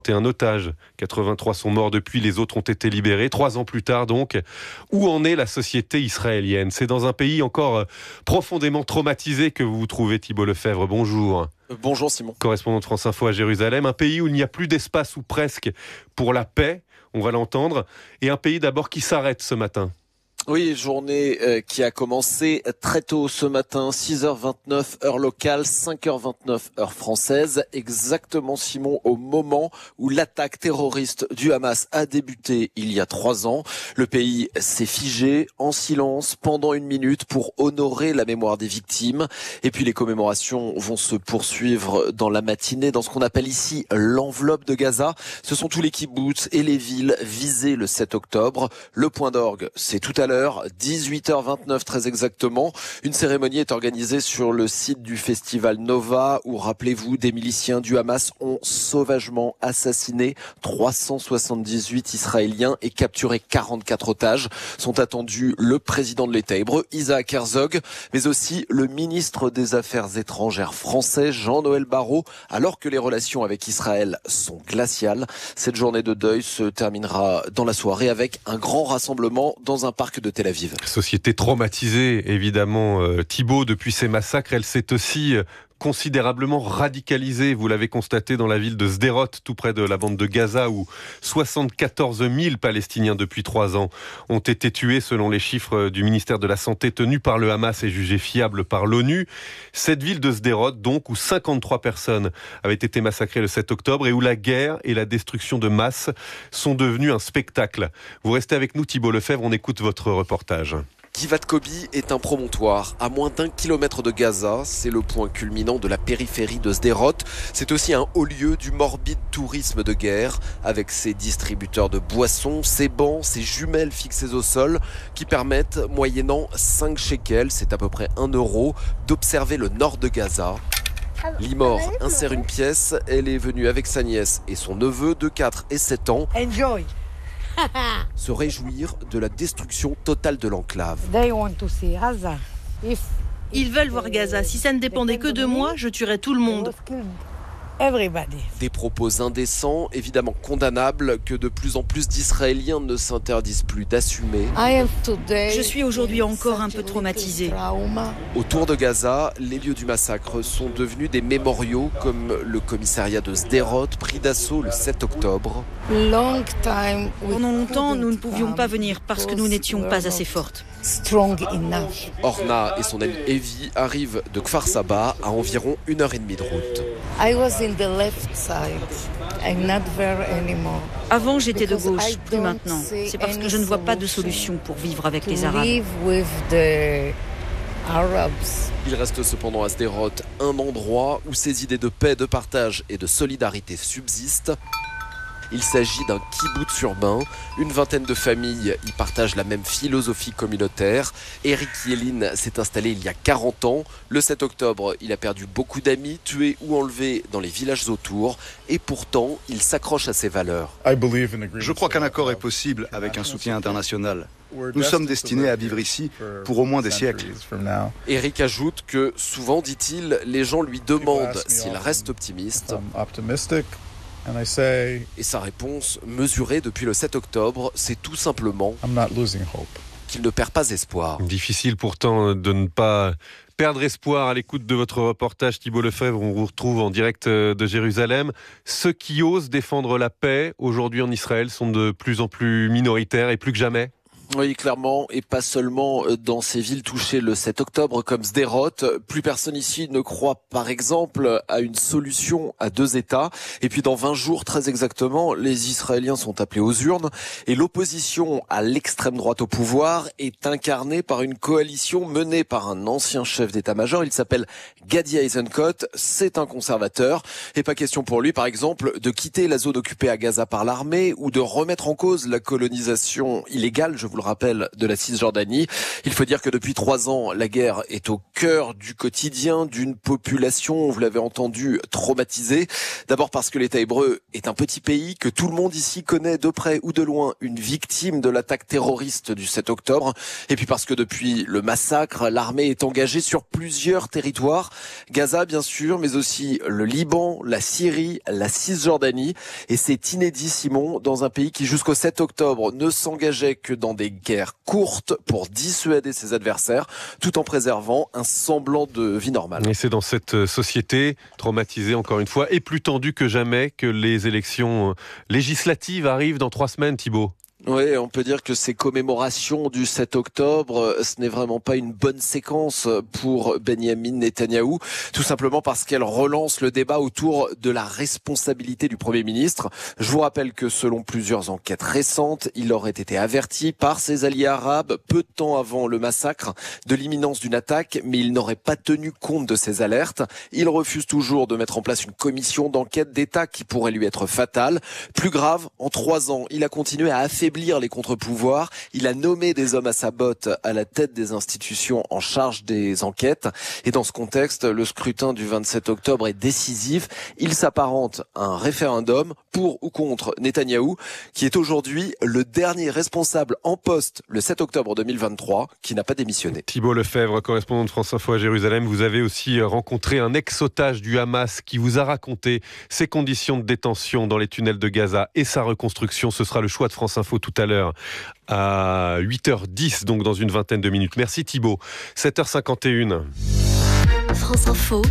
un otage. 83 sont morts depuis, les autres ont été libérés. 3 ans plus tard donc, où en est la société israélienne ? C'est dans un pays encore profondément traumatisé que vous vous trouvez, Thibault Lefebvre. Bonjour. Bonjour Simon. Correspondant de France Info à Jérusalem. Un pays où il n'y a plus d'espace ou presque pour la paix, on va l'entendre. Et un pays d'abord qui s'arrête ce matin. Oui, journée qui a commencé très tôt ce matin, 6h29 heure locale, 5h29 heure française, exactement Simon au moment où l'attaque terroriste du Hamas a débuté il y a 3 ans. Le pays s'est figé en silence pendant 1 minute pour honorer la mémoire des victimes. Et puis les commémorations vont se poursuivre dans la matinée dans ce qu'on appelle ici l'enveloppe de Gaza. Ce sont tous les kibboutz et les villes visées le 7 octobre. Le point d'orgue, c'est tout à l'heure. 18h29 très exactement. Une cérémonie est organisée sur le site du festival Nova où, rappelez-vous, des miliciens du Hamas ont sauvagement assassiné 378 Israéliens et capturé 44 otages. Sont attendus le président de l'État hébreu, Isaac Herzog, mais aussi le ministre des Affaires étrangères français, Jean-Noël Barrot, alors que les relations avec Israël sont glaciales. Cette journée de deuil se terminera dans la soirée avec un grand rassemblement dans un parc de Tel Aviv. Société traumatisée, évidemment, Thibault, depuis ces massacres. Elle s'est aussi considérablement radicalisée. Vous l'avez constaté dans la ville de Sderot, tout près de la bande de Gaza, où 74 000 Palestiniens depuis 3 ans ont été tués, selon les chiffres du ministère de la Santé tenus par le Hamas et jugés fiables par l'ONU. Cette ville de Sderot, donc, où 53 personnes avaient été massacrées le 7 octobre et où la guerre et la destruction de masse sont devenues un spectacle. Vous restez avec nous, Thibault Lefebvre, on écoute votre reportage. Givat Kobi est un promontoire à moins d'1 kilomètre de Gaza. C'est le point culminant de la périphérie de Sderot. C'est aussi un haut lieu du morbide tourisme de guerre, avec ses distributeurs de boissons, ses bancs, ses jumelles fixées au sol, qui permettent, moyennant 5 shekels, c'est à peu près 1 euro, d'observer le nord de Gaza. Limor insère une pièce. Elle est venue avec sa nièce et son neveu de 4 et 7 ans. Enjoy. Se réjouir de la destruction totale de l'enclave. Ils veulent voir Gaza. Si ça ne dépendait que de moi, je tuerais tout le monde. Des propos indécents, évidemment condamnables, que de plus en plus d'Israéliens ne s'interdisent plus d'assumer. Je suis aujourd'hui encore un peu traumatisée. Autour de Gaza, les lieux du massacre sont devenus des mémoriaux, comme le commissariat de Sderot, pris d'assaut le 7 octobre. Pendant longtemps, nous ne pouvions pas venir parce que nous n'étions pas assez fortes. Orna et son amie Evie arrivent de Kfar Saba à environ 1h30 de route. Avant, j'étais de gauche, plus maintenant. C'est parce que je ne vois pas de solution pour vivre avec les Arabes. Il reste cependant à Sderot un endroit où ces idées de paix, de partage et de solidarité subsistent. Il s'agit d'un kibboutz urbain. Une vingtaine de familles y partagent la même philosophie communautaire. Eric Yelin s'est installé il y a 40 ans. Le 7 octobre, il a perdu beaucoup d'amis, tués ou enlevés dans les villages autour. Et pourtant, il s'accroche à ses valeurs. Je crois qu'un accord est possible avec un soutien international. Nous sommes destinés à vivre ici pour au moins des siècles. Eric ajoute que souvent, dit-il, les gens lui demandent s'il reste optimiste. Et sa réponse, mesurée depuis le 7 octobre, c'est tout simplement qu'il ne perd pas espoir. Difficile pourtant de ne pas perdre espoir à l'écoute de votre reportage, Thibault Lefebvre. On vous retrouve en direct de Jérusalem. Ceux qui osent défendre la paix aujourd'hui en Israël sont de plus en plus minoritaires et plus que jamais. Oui, clairement, et pas seulement dans ces villes touchées le 7 octobre comme Sderot. Plus personne ici ne croit, par exemple, à une solution à 2 États. Et puis dans 20 jours, très exactement, les Israéliens sont appelés aux urnes et l'opposition à l'extrême droite au pouvoir est incarnée par une coalition menée par un ancien chef d'état-major. Il s'appelle Gadi Eisenkot. C'est un conservateur. Et pas question pour lui, par exemple, de quitter la zone occupée à Gaza par l'armée ou de remettre en cause la colonisation illégale, je vous le le rappelle, de la Cisjordanie. Il faut dire que depuis 3 ans, la guerre est au cœur du quotidien d'une population, vous l'avez entendu, traumatisée. D'abord parce que l'État hébreu est un petit pays, que tout le monde ici connaît de près ou de loin une victime de l'attaque terroriste du 7 octobre. Et puis parce que depuis le massacre, l'armée est engagée sur plusieurs territoires. Gaza, bien sûr, mais aussi le Liban, la Syrie, la Cisjordanie. Et c'est inédit, Simon, dans un pays qui jusqu'au 7 octobre ne s'engageait que dans des guerres courtes pour dissuader ses adversaires, tout en préservant un semblant de vie normale. Et c'est dans cette société traumatisée, encore une fois, et plus tendue que jamais, que les élections législatives arrivent dans 3 semaines, Thibaut. Oui, on peut dire que ces commémorations du 7 octobre, ce n'est vraiment pas une bonne séquence pour Benyamin Netanyahou, tout simplement parce qu'elle relance le débat autour de la responsabilité du Premier ministre. Je vous rappelle que selon plusieurs enquêtes récentes, il aurait été averti par ses alliés arabes peu de temps avant le massacre de l'imminence d'une attaque, mais il n'aurait pas tenu compte de ces alertes. Il refuse toujours de mettre en place une commission d'enquête d'État qui pourrait lui être fatale. Plus grave, en 3 ans, il a continué à affaiblir les contre-pouvoirs. Il a nommé des hommes à sa botte à la tête des institutions en charge des enquêtes. Et dans ce contexte, le scrutin du 27 octobre est décisif. Il s'apparente à un référendum pour ou contre Netanyahou, qui est aujourd'hui le dernier responsable en poste le 7 octobre 2023, qui n'a pas démissionné. Thibaut Lefebvre, correspondant de France Info à Jérusalem, vous avez aussi rencontré un ex-otage du Hamas qui vous a raconté ses conditions de détention dans les tunnels de Gaza et sa reconstruction. Ce sera le choix de France Info tout à l'heure à 8h10, donc dans une vingtaine de minutes. Merci Thibaut. 7h51. France Info,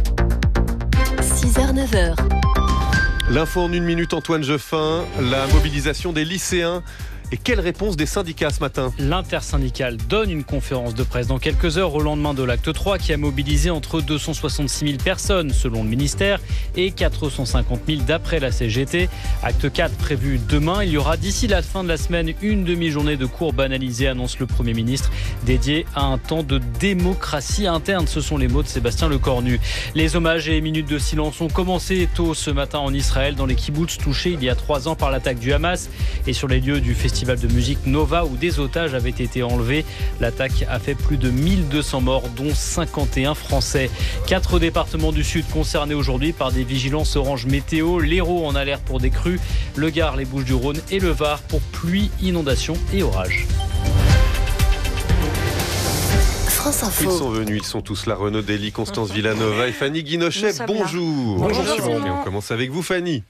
6h-9h. L'info en 1 minute, Antoine Jeffin, la mobilisation des lycéens. Et quelle réponse des syndicats ce matin ? L'intersyndicale donne une conférence de presse dans quelques heures au lendemain de l'acte 3 qui a mobilisé entre 266 000 personnes selon le ministère et 450 000 d'après la CGT. Acte 4 prévu demain. Il y aura d'ici la fin de la semaine une demi-journée de cours banalisés, annonce le Premier ministre, dédié à un temps de démocratie interne. Ce sont les mots de Sébastien Lecornu. Les hommages et minutes de silence ont commencé tôt ce matin en Israël dans les kibboutz touchés il y a 3 ans par l'attaque du Hamas et sur les lieux du festival de musique Nova où des otages avaient été enlevés. L'attaque a fait plus de 1200 morts, dont 51 Français. 4 départements du Sud concernés aujourd'hui par des vigilances orange météo. L'Hérault en alerte pour des crues, le Gard, les Bouches-du-Rhône et le Var pour pluie, inondations et orages. France Info. Ils sont venus, ils sont tous là. Renaud Dely, Constance Villanova et Fanny Guinochet. Bonjour. Bonjour. Et on commence avec vous, Fanny.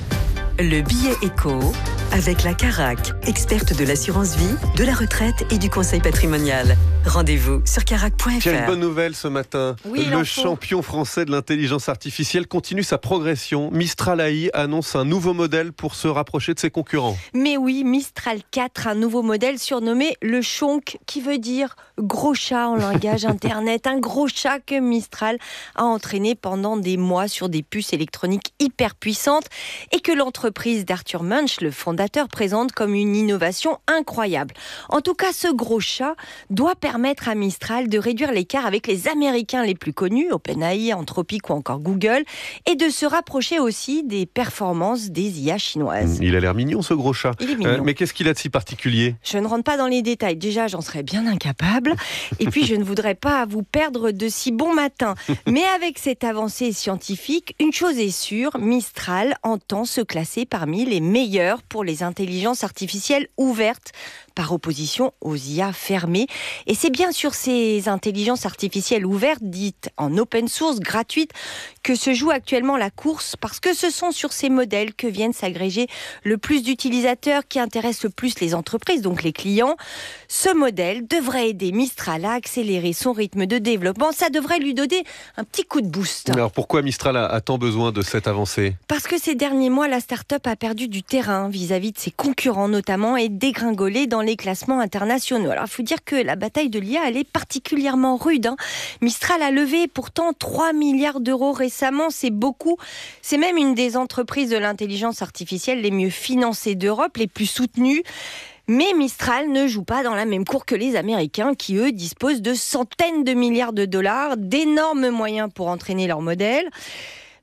Le billet éco avec la Carac, experte de l'assurance vie, de la retraite et du conseil patrimonial. Rendez-vous sur carac.fr. Quelle bonne nouvelle ce matin. Oui, le champion français de l'intelligence artificielle continue sa progression. Mistral AI annonce un nouveau modèle pour se rapprocher de ses concurrents. Mais oui, Mistral 4, un nouveau modèle surnommé le Chonk, qui veut dire gros chat en langage internet. Un gros chat que Mistral a entraîné pendant des mois sur des puces électroniques hyper puissantes et que l'entreprise d'Arthur Munch, le fondateur, présente comme une innovation incroyable. En tout cas, ce gros chat doit permettre à Mistral de réduire l'écart avec les Américains les plus connus, OpenAI, Anthropic ou encore Google, et de se rapprocher aussi des performances des IA chinoises. Il a l'air mignon ce gros chat. Il est mignon. Mais qu'est-ce qu'il a de si particulier ? Je ne rentre pas dans les détails. Déjà, j'en serais bien incapable. Et puis, je ne voudrais pas vous perdre de si bon matin. Mais avec cette avancée scientifique, une chose est sûre, Mistral entend se classer parmi les meilleurs pour les intelligences artificielles ouvertes, par opposition aux IA fermées. Et c'est bien sur ces intelligences artificielles ouvertes, dites en open source, gratuites, que se joue actuellement la course, parce que ce sont sur ces modèles que viennent s'agréger le plus d'utilisateurs, qui intéressent le plus les entreprises, donc les clients. Ce modèle devrait aider Mistral à accélérer son rythme de développement. Ça devrait lui donner un petit coup de boost. Alors pourquoi Mistral a tant besoin de cette avancée ? Parce que ces derniers mois, la start-up a perdu du terrain vis-à-vis de ses concurrents notamment et dégringolé dans les classements internationaux. Alors il faut dire que la bataille de l'IA, elle est particulièrement rude. Mistral a levé pourtant 3 milliards d'euros récemment, c'est beaucoup. C'est même une des entreprises de l'intelligence artificielle les mieux financées d'Europe, les plus soutenues. Mais Mistral ne joue pas dans la même cour que les Américains qui, eux, disposent de centaines de milliards de dollars, d'énormes moyens pour entraîner leur modèle. Mais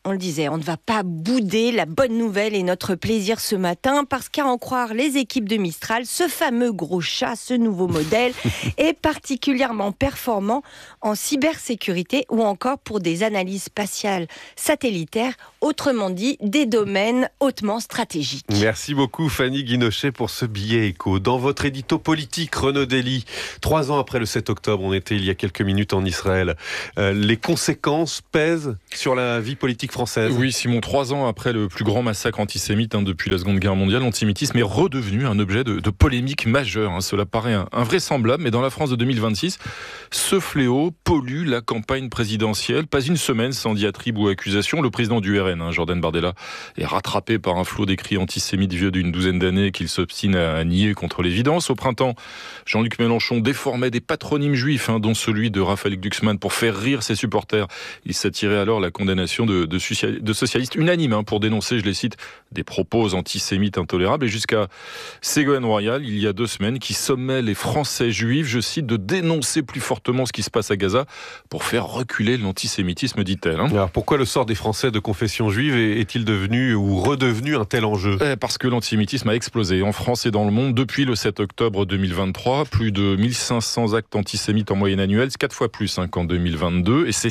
on le disait, on ne va pas bouder la bonne nouvelle et notre plaisir ce matin, parce qu'à en croire les équipes de Mistral, ce fameux gros chat, ce nouveau modèle, est particulièrement performant en cybersécurité ou encore pour des analyses spatiales satellitaires, autrement dit, des domaines hautement stratégiques. Merci beaucoup Fanny Guinochet pour ce billet écho. Dans votre édito politique, Renaud Dely, 3 ans après le 7 octobre, on était il y a quelques minutes en Israël. Les conséquences pèsent sur la vie politique française. Oui Simon, 3 ans après le plus grand massacre antisémite depuis la Seconde Guerre mondiale, l'antisémitisme est redevenu un objet de polémique majeure. Cela paraît invraisemblable, mais dans la France de 2026, ce fléau pollue la campagne présidentielle. Pas une semaine sans diatribe ou accusation. Le président du RN, Jordan Bardella, est rattrapé par un flot d'écrits antisémites vieux d'une douzaine d'années qu'il s'obstine à nier contre l'évidence. Au printemps, Jean-Luc Mélenchon déformait des patronymes juifs, dont celui de Raphaël Glucksmann, pour faire rire ses supporters. Il s'attirait alors la condamnation de socialistes unanimes pour dénoncer, je les cite, des propos antisémites intolérables, et jusqu'à Ségolène Royal, il y a 2 semaines, qui sommait les Français juifs, je cite, de dénoncer plus fortement ce qui se passe à Gaza pour faire reculer l'antisémitisme, dit-elle. Alors pourquoi le sort des Français de confession juive est-il devenu ou redevenu un tel enjeu ? Parce que l'antisémitisme a explosé en France et dans le monde depuis le 7 octobre 2023. Plus de 1500 actes antisémites en moyenne annuelle, c'est 4 fois plus qu'en 2022, et c'est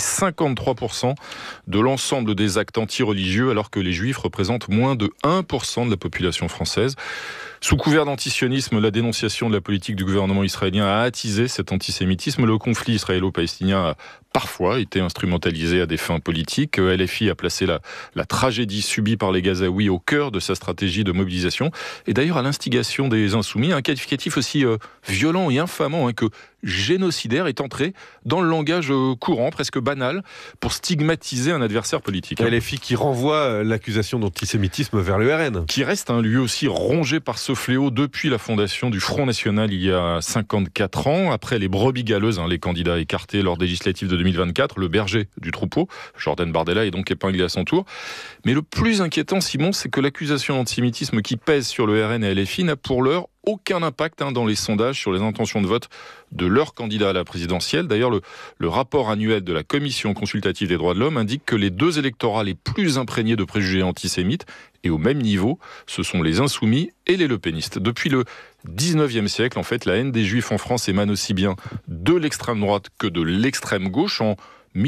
53% de l'ensemble des actes anti-religieux, alors que les juifs représentent moins de 1% de la population française. Sous couvert d'antisionisme, la dénonciation de la politique du gouvernement israélien a attisé cet antisémitisme. Le conflit israélo-palestinien a parfois été instrumentalisé à des fins politiques. LFI a placé la tragédie subie par les Gazaouis au cœur de sa stratégie de mobilisation. Et d'ailleurs, à l'instigation des Insoumis, un qualificatif aussi violent et infamant que génocidaire est entré dans le langage courant, presque banal, pour stigmatiser un adversaire politique. LFI qui renvoie l'accusation d'antisémitisme vers le RN. Qui reste lui aussi rongé par ce fléau depuis la fondation du Front National il y a 54 ans. Après les brebis galeuses, les candidats écartés lors des législatives de 2024, le berger du troupeau, Jordan Bardella, est donc épinglé à son tour. Mais le plus inquiétant, Simon, c'est que l'accusation d'antisémitisme qui pèse sur le RN et LFI n'a pour l'heure aucun impact dans les sondages sur les intentions de vote de leur candidat à la présidentielle. D'ailleurs, le rapport annuel de la Commission consultative des droits de l'homme indique que les 2 électorats les plus imprégnés de préjugés antisémites, et au même niveau, ce sont les insoumis et les lepénistes. Depuis le 19e siècle, en fait, la haine des juifs en France émane aussi bien de l'extrême droite que de l'extrême gauche. En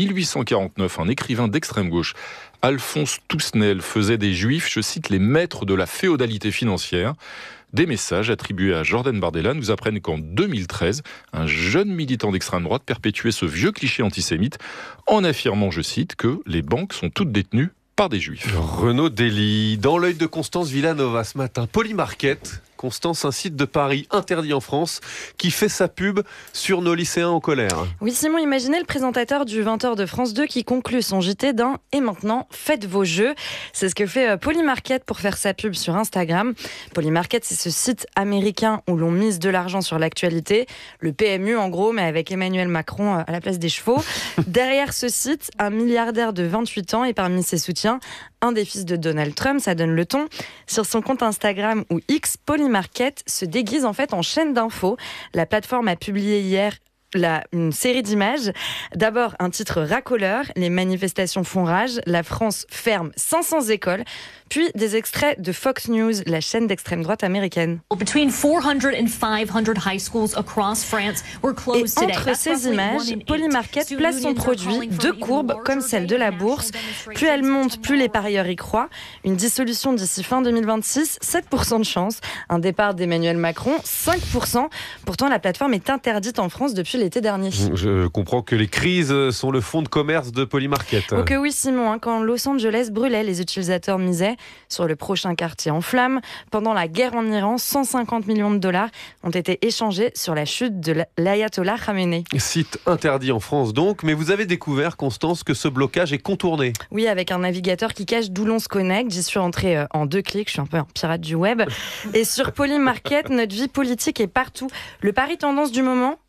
1849, un écrivain d'extrême gauche, Alphonse Toussenel, faisait des juifs, je cite, les maîtres de la féodalité financière. Des messages attribués à Jordan Bardella nous apprennent qu'en 2013, un jeune militant d'extrême droite perpétuait ce vieux cliché antisémite en affirmant, je cite, que les banques sont toutes détenues par des juifs. Renaud Dely, dans l'œil de Constance Villanova ce matin, Polymarket. Constance, un site de Paris interdit en France qui fait sa pub sur nos lycéens en colère. Oui Simon, imaginez le présentateur du 20h de France 2 qui conclut son JT d'un « Et maintenant, faites vos jeux ». C'est ce que fait Polymarket pour faire sa pub sur Instagram. Polymarket, c'est ce site américain où l'on mise de l'argent sur l'actualité. Le PMU en gros, mais avec Emmanuel Macron à la place des chevaux. Derrière ce site, un milliardaire de 28 ans et parmi ses soutiens, un des fils de Donald Trump, ça donne le ton. Sur son compte Instagram ou X, Polymarket se déguise en fait en chaîne d'infos. La plateforme a publié hier une série d'images. D'abord, un titre racoleur, les manifestations font rage, la France ferme 500 écoles, puis des extraits de Fox News, la chaîne d'extrême droite américaine. Between 400 and 500 high schools across France were closed today. Et entre ces images, Polymarket place son produit, 2 courbes comme celle de la bourse. Plus elle monte, plus les parieurs y croient. Une dissolution d'ici fin 2026, 7% de chance. Un départ d'Emmanuel Macron, 5%. Pourtant, la plateforme est interdite en France depuis l'été dernier. Je comprends que les crises sont le fonds de commerce de Polymarket. Oh que oui Simon, quand Los Angeles brûlait, les utilisateurs misaient sur le prochain quartier en flammes. Pendant la guerre en Iran, 150 millions de dollars ont été échangés sur la chute de l'ayatollah Khamenei. Site interdit en France donc, mais vous avez découvert, Constance, que ce blocage est contourné. Oui, avec un navigateur qui cache d'où l'on se connecte. J'y suis entrée en 2 clics, je suis un peu un pirate du web. Et sur Polymarket, notre vie politique est partout. Le pari tendance du moment,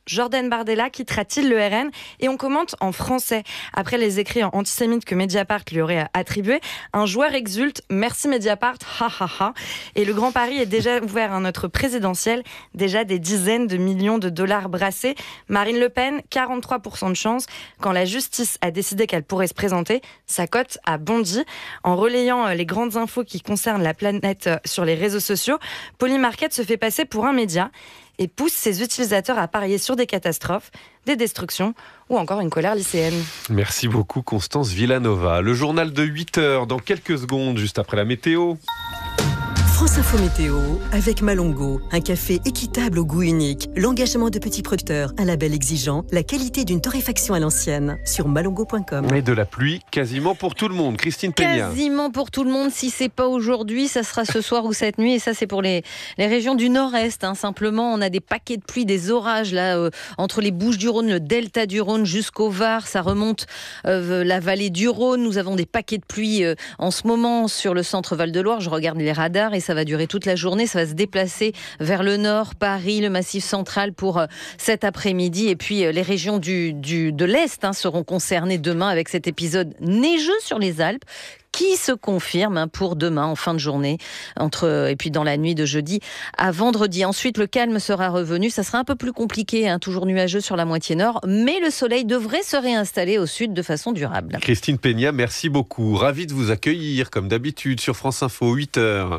Jordan Bardella quittera-t-il le RN ? Et on commente en français. Après les écrits antisémites que Mediapart lui aurait attribués, un joueur exulte « Merci Mediapart, ha ha ha ». Et le Grand Paris est déjà ouvert à notre présidentielle. Déjà des dizaines de millions de dollars brassés. Marine Le Pen, 43% de chance. Quand la justice a décidé qu'elle pourrait se présenter, sa cote a bondi. En relayant les grandes infos qui concernent la planète sur les réseaux sociaux, Polymarket se fait passer pour un média et pousse ses utilisateurs à parier sur des catastrophes, des destructions ou encore une colère lycéenne. Merci beaucoup Constance Villanova. Le journal de 8h dans quelques secondes, juste après la météo. France Info Météo avec Malongo, un café équitable au goût unique, l'engagement de petits producteurs, un label exigeant, la qualité d'une torréfaction à l'ancienne sur malongo.com. Et de la pluie quasiment pour tout le monde. Christine Peña. Quasiment pour tout le monde. Si c'est pas aujourd'hui, ça sera ce soir ou cette nuit. Et ça, c'est pour les régions du nord-est. Simplement, on a des paquets de pluie, des orages là entre les Bouches-du-Rhône, le delta du Rhône jusqu'au Var. Ça remonte la vallée du Rhône. Nous avons des paquets de pluie en ce moment sur le centre Val-de-Loire. Je regarde les radars et ça va durer toute la journée. Ça va se déplacer vers le nord, Paris, le Massif central pour cet après-midi. Et puis les régions de l'Est seront concernées demain avec cet épisode neigeux sur les Alpes qui se confirme pour demain en fin de journée et puis dans la nuit de jeudi à vendredi. Ensuite, le calme sera revenu. Ça sera un peu plus compliqué, toujours nuageux sur la moitié nord, mais le soleil devrait se réinstaller au sud de façon durable. Christine Peña, merci beaucoup. Ravi de vous accueillir comme d'habitude sur France Info 8h.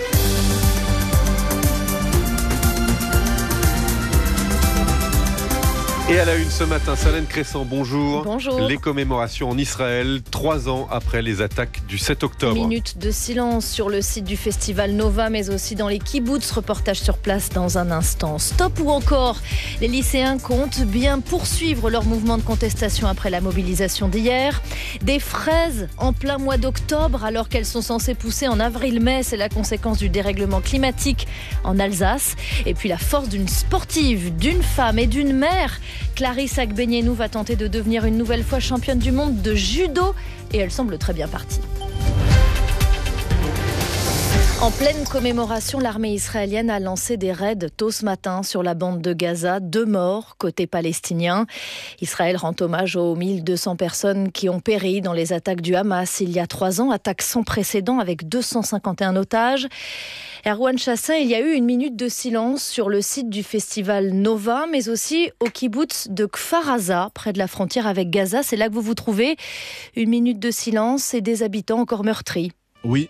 Et à la une ce matin, Salène Crescent, bonjour. Bonjour. Les commémorations en Israël, 3 ans après les attaques du 7 octobre. Minute de silence sur le site du festival Nova, mais aussi dans les kibboutz. Reportage sur place dans un instant. Stop ou encore, les lycéens comptent bien poursuivre leur mouvement de contestation après la mobilisation d'hier. Des fraises en plein mois d'octobre, alors qu'elles sont censées pousser en avril-mai. C'est la conséquence du dérèglement climatique en Alsace. Et puis la force d'une sportive, d'une femme et d'une mère. Clarisse Agbenienou va tenter de devenir une nouvelle fois championne du monde de judo et elle semble très bien partie. En pleine commémoration, l'armée israélienne a lancé des raids tôt ce matin sur la bande de Gaza. 2 morts côté palestinien. Israël rend hommage aux 1200 personnes qui ont péri dans les attaques du Hamas il y a 3 ans. Attaques sans précédent avec 251 otages. Erwan Chassin, il y a eu une minute de silence sur le site du festival Nova, mais aussi au kibboutz de Kfar Aza, près de la frontière avec Gaza. C'est là que vous vous trouvez. Une minute de silence et des habitants encore meurtris. Oui.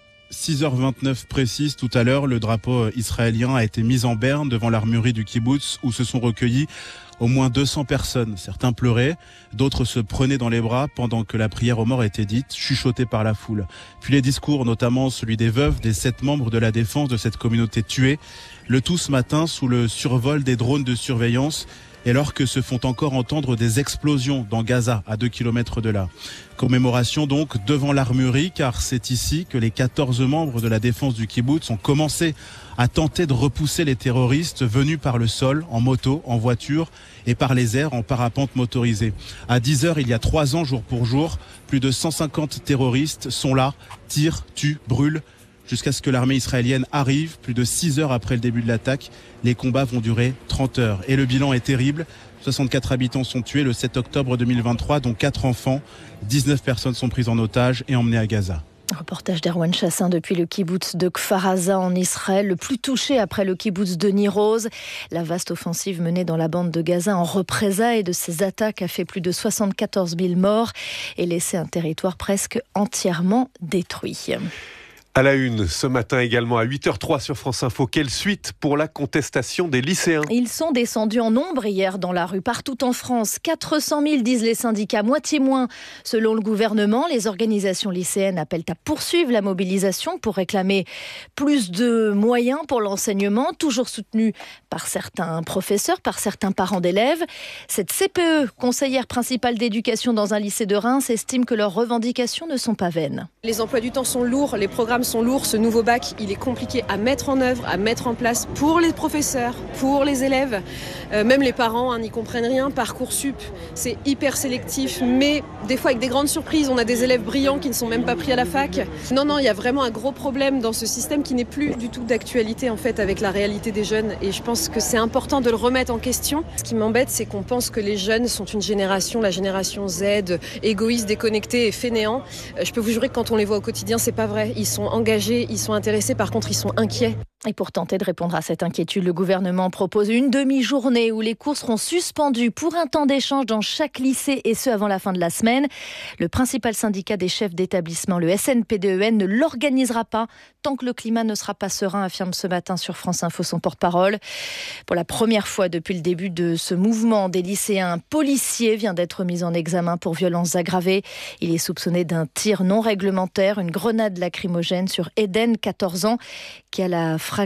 6h29 précise, tout à l'heure, le drapeau israélien a été mis en berne devant l'armurerie du kibboutz où se sont recueillis au moins 200 personnes. Certains pleuraient, d'autres se prenaient dans les bras pendant que la prière aux morts était dite, chuchotée par la foule. Puis les discours, notamment celui des veuves des 7 membres de la défense de cette communauté tuée, le tout ce matin sous le survol des drones de surveillance et alors que se font encore entendre des explosions dans Gaza, à 2 km de là. Commémoration donc devant l'armurerie, car c'est ici que les 14 membres de la défense du kibboutz ont commencé à tenter de repousser les terroristes venus par le sol, en moto, en voiture et par les airs, en parapente motorisée. À 10h, il y a 3 ans, jour pour jour, plus de 150 terroristes sont là, tirent, tuent, brûlent, jusqu'à ce que l'armée israélienne arrive, plus de 6 heures après le début de l'attaque. Les combats vont durer 30 heures. Et le bilan est terrible. 64 habitants sont tués le 7 octobre 2023, dont 4 enfants. 19 personnes sont prises en otage et emmenées à Gaza. Reportage d'Erwan Chassin depuis le kibboutz de Kfar Aza en Israël, le plus touché après le kibboutz de Nir Oz. La vaste offensive menée dans la bande de Gaza en représailles de ces attaques a fait plus de 74 000 morts et laissé un territoire presque entièrement détruit. À la une, ce matin également à 8h03 sur France Info, quelle suite pour la contestation des lycéens ? Ils sont descendus en nombre hier dans la rue partout en France. 400 000 disent les syndicats, moitié moins. Selon le gouvernement, les organisations lycéennes appellent à poursuivre la mobilisation pour réclamer plus de moyens pour l'enseignement, toujours soutenu par certains professeurs, par certains parents d'élèves. Cette CPE, conseillère principale d'éducation dans un lycée de Reims, estime que leurs revendications ne sont pas vaines. Les emplois du temps sont lourds, les programmes programmes sont lourds, ce nouveau bac, il est compliqué à mettre en œuvre, à mettre en place pour les professeurs, pour les élèves. Même les parents n'y comprennent rien. Parcoursup, c'est hyper sélectif, mais des fois avec des grandes surprises. On a des élèves brillants qui ne sont même pas pris à la fac. Non, il y a vraiment un gros problème dans ce système qui n'est plus du tout d'actualité en fait avec la réalité des jeunes. Et je pense que c'est important de le remettre en question. Ce qui m'embête, c'est qu'on pense que les jeunes sont une génération, la génération Z, égoïste, déconnectée et fainéant. Je peux vous jurer que quand on les voit au quotidien, c'est pas vrai. Ils sont engagés, ils sont intéressés. Par contre, ils sont inquiets. Et pour tenter de répondre à cette inquiétude, le gouvernement propose une demi-journée où les cours seront suspendus pour un temps d'échange dans chaque lycée et ce avant la fin de la semaine. Le principal syndicat des chefs d'établissement, le SNPDEN, ne l'organisera pas tant que le climat ne sera pas serein, affirme ce matin sur France Info son porte-parole. Pour la première fois depuis le début de ce mouvement des lycéens, un policier vient d'être mis en examen pour violences aggravées. Il est soupçonné d'un tir non réglementaire, une grenade lacrymogène sur Eden, 14 ans, qui a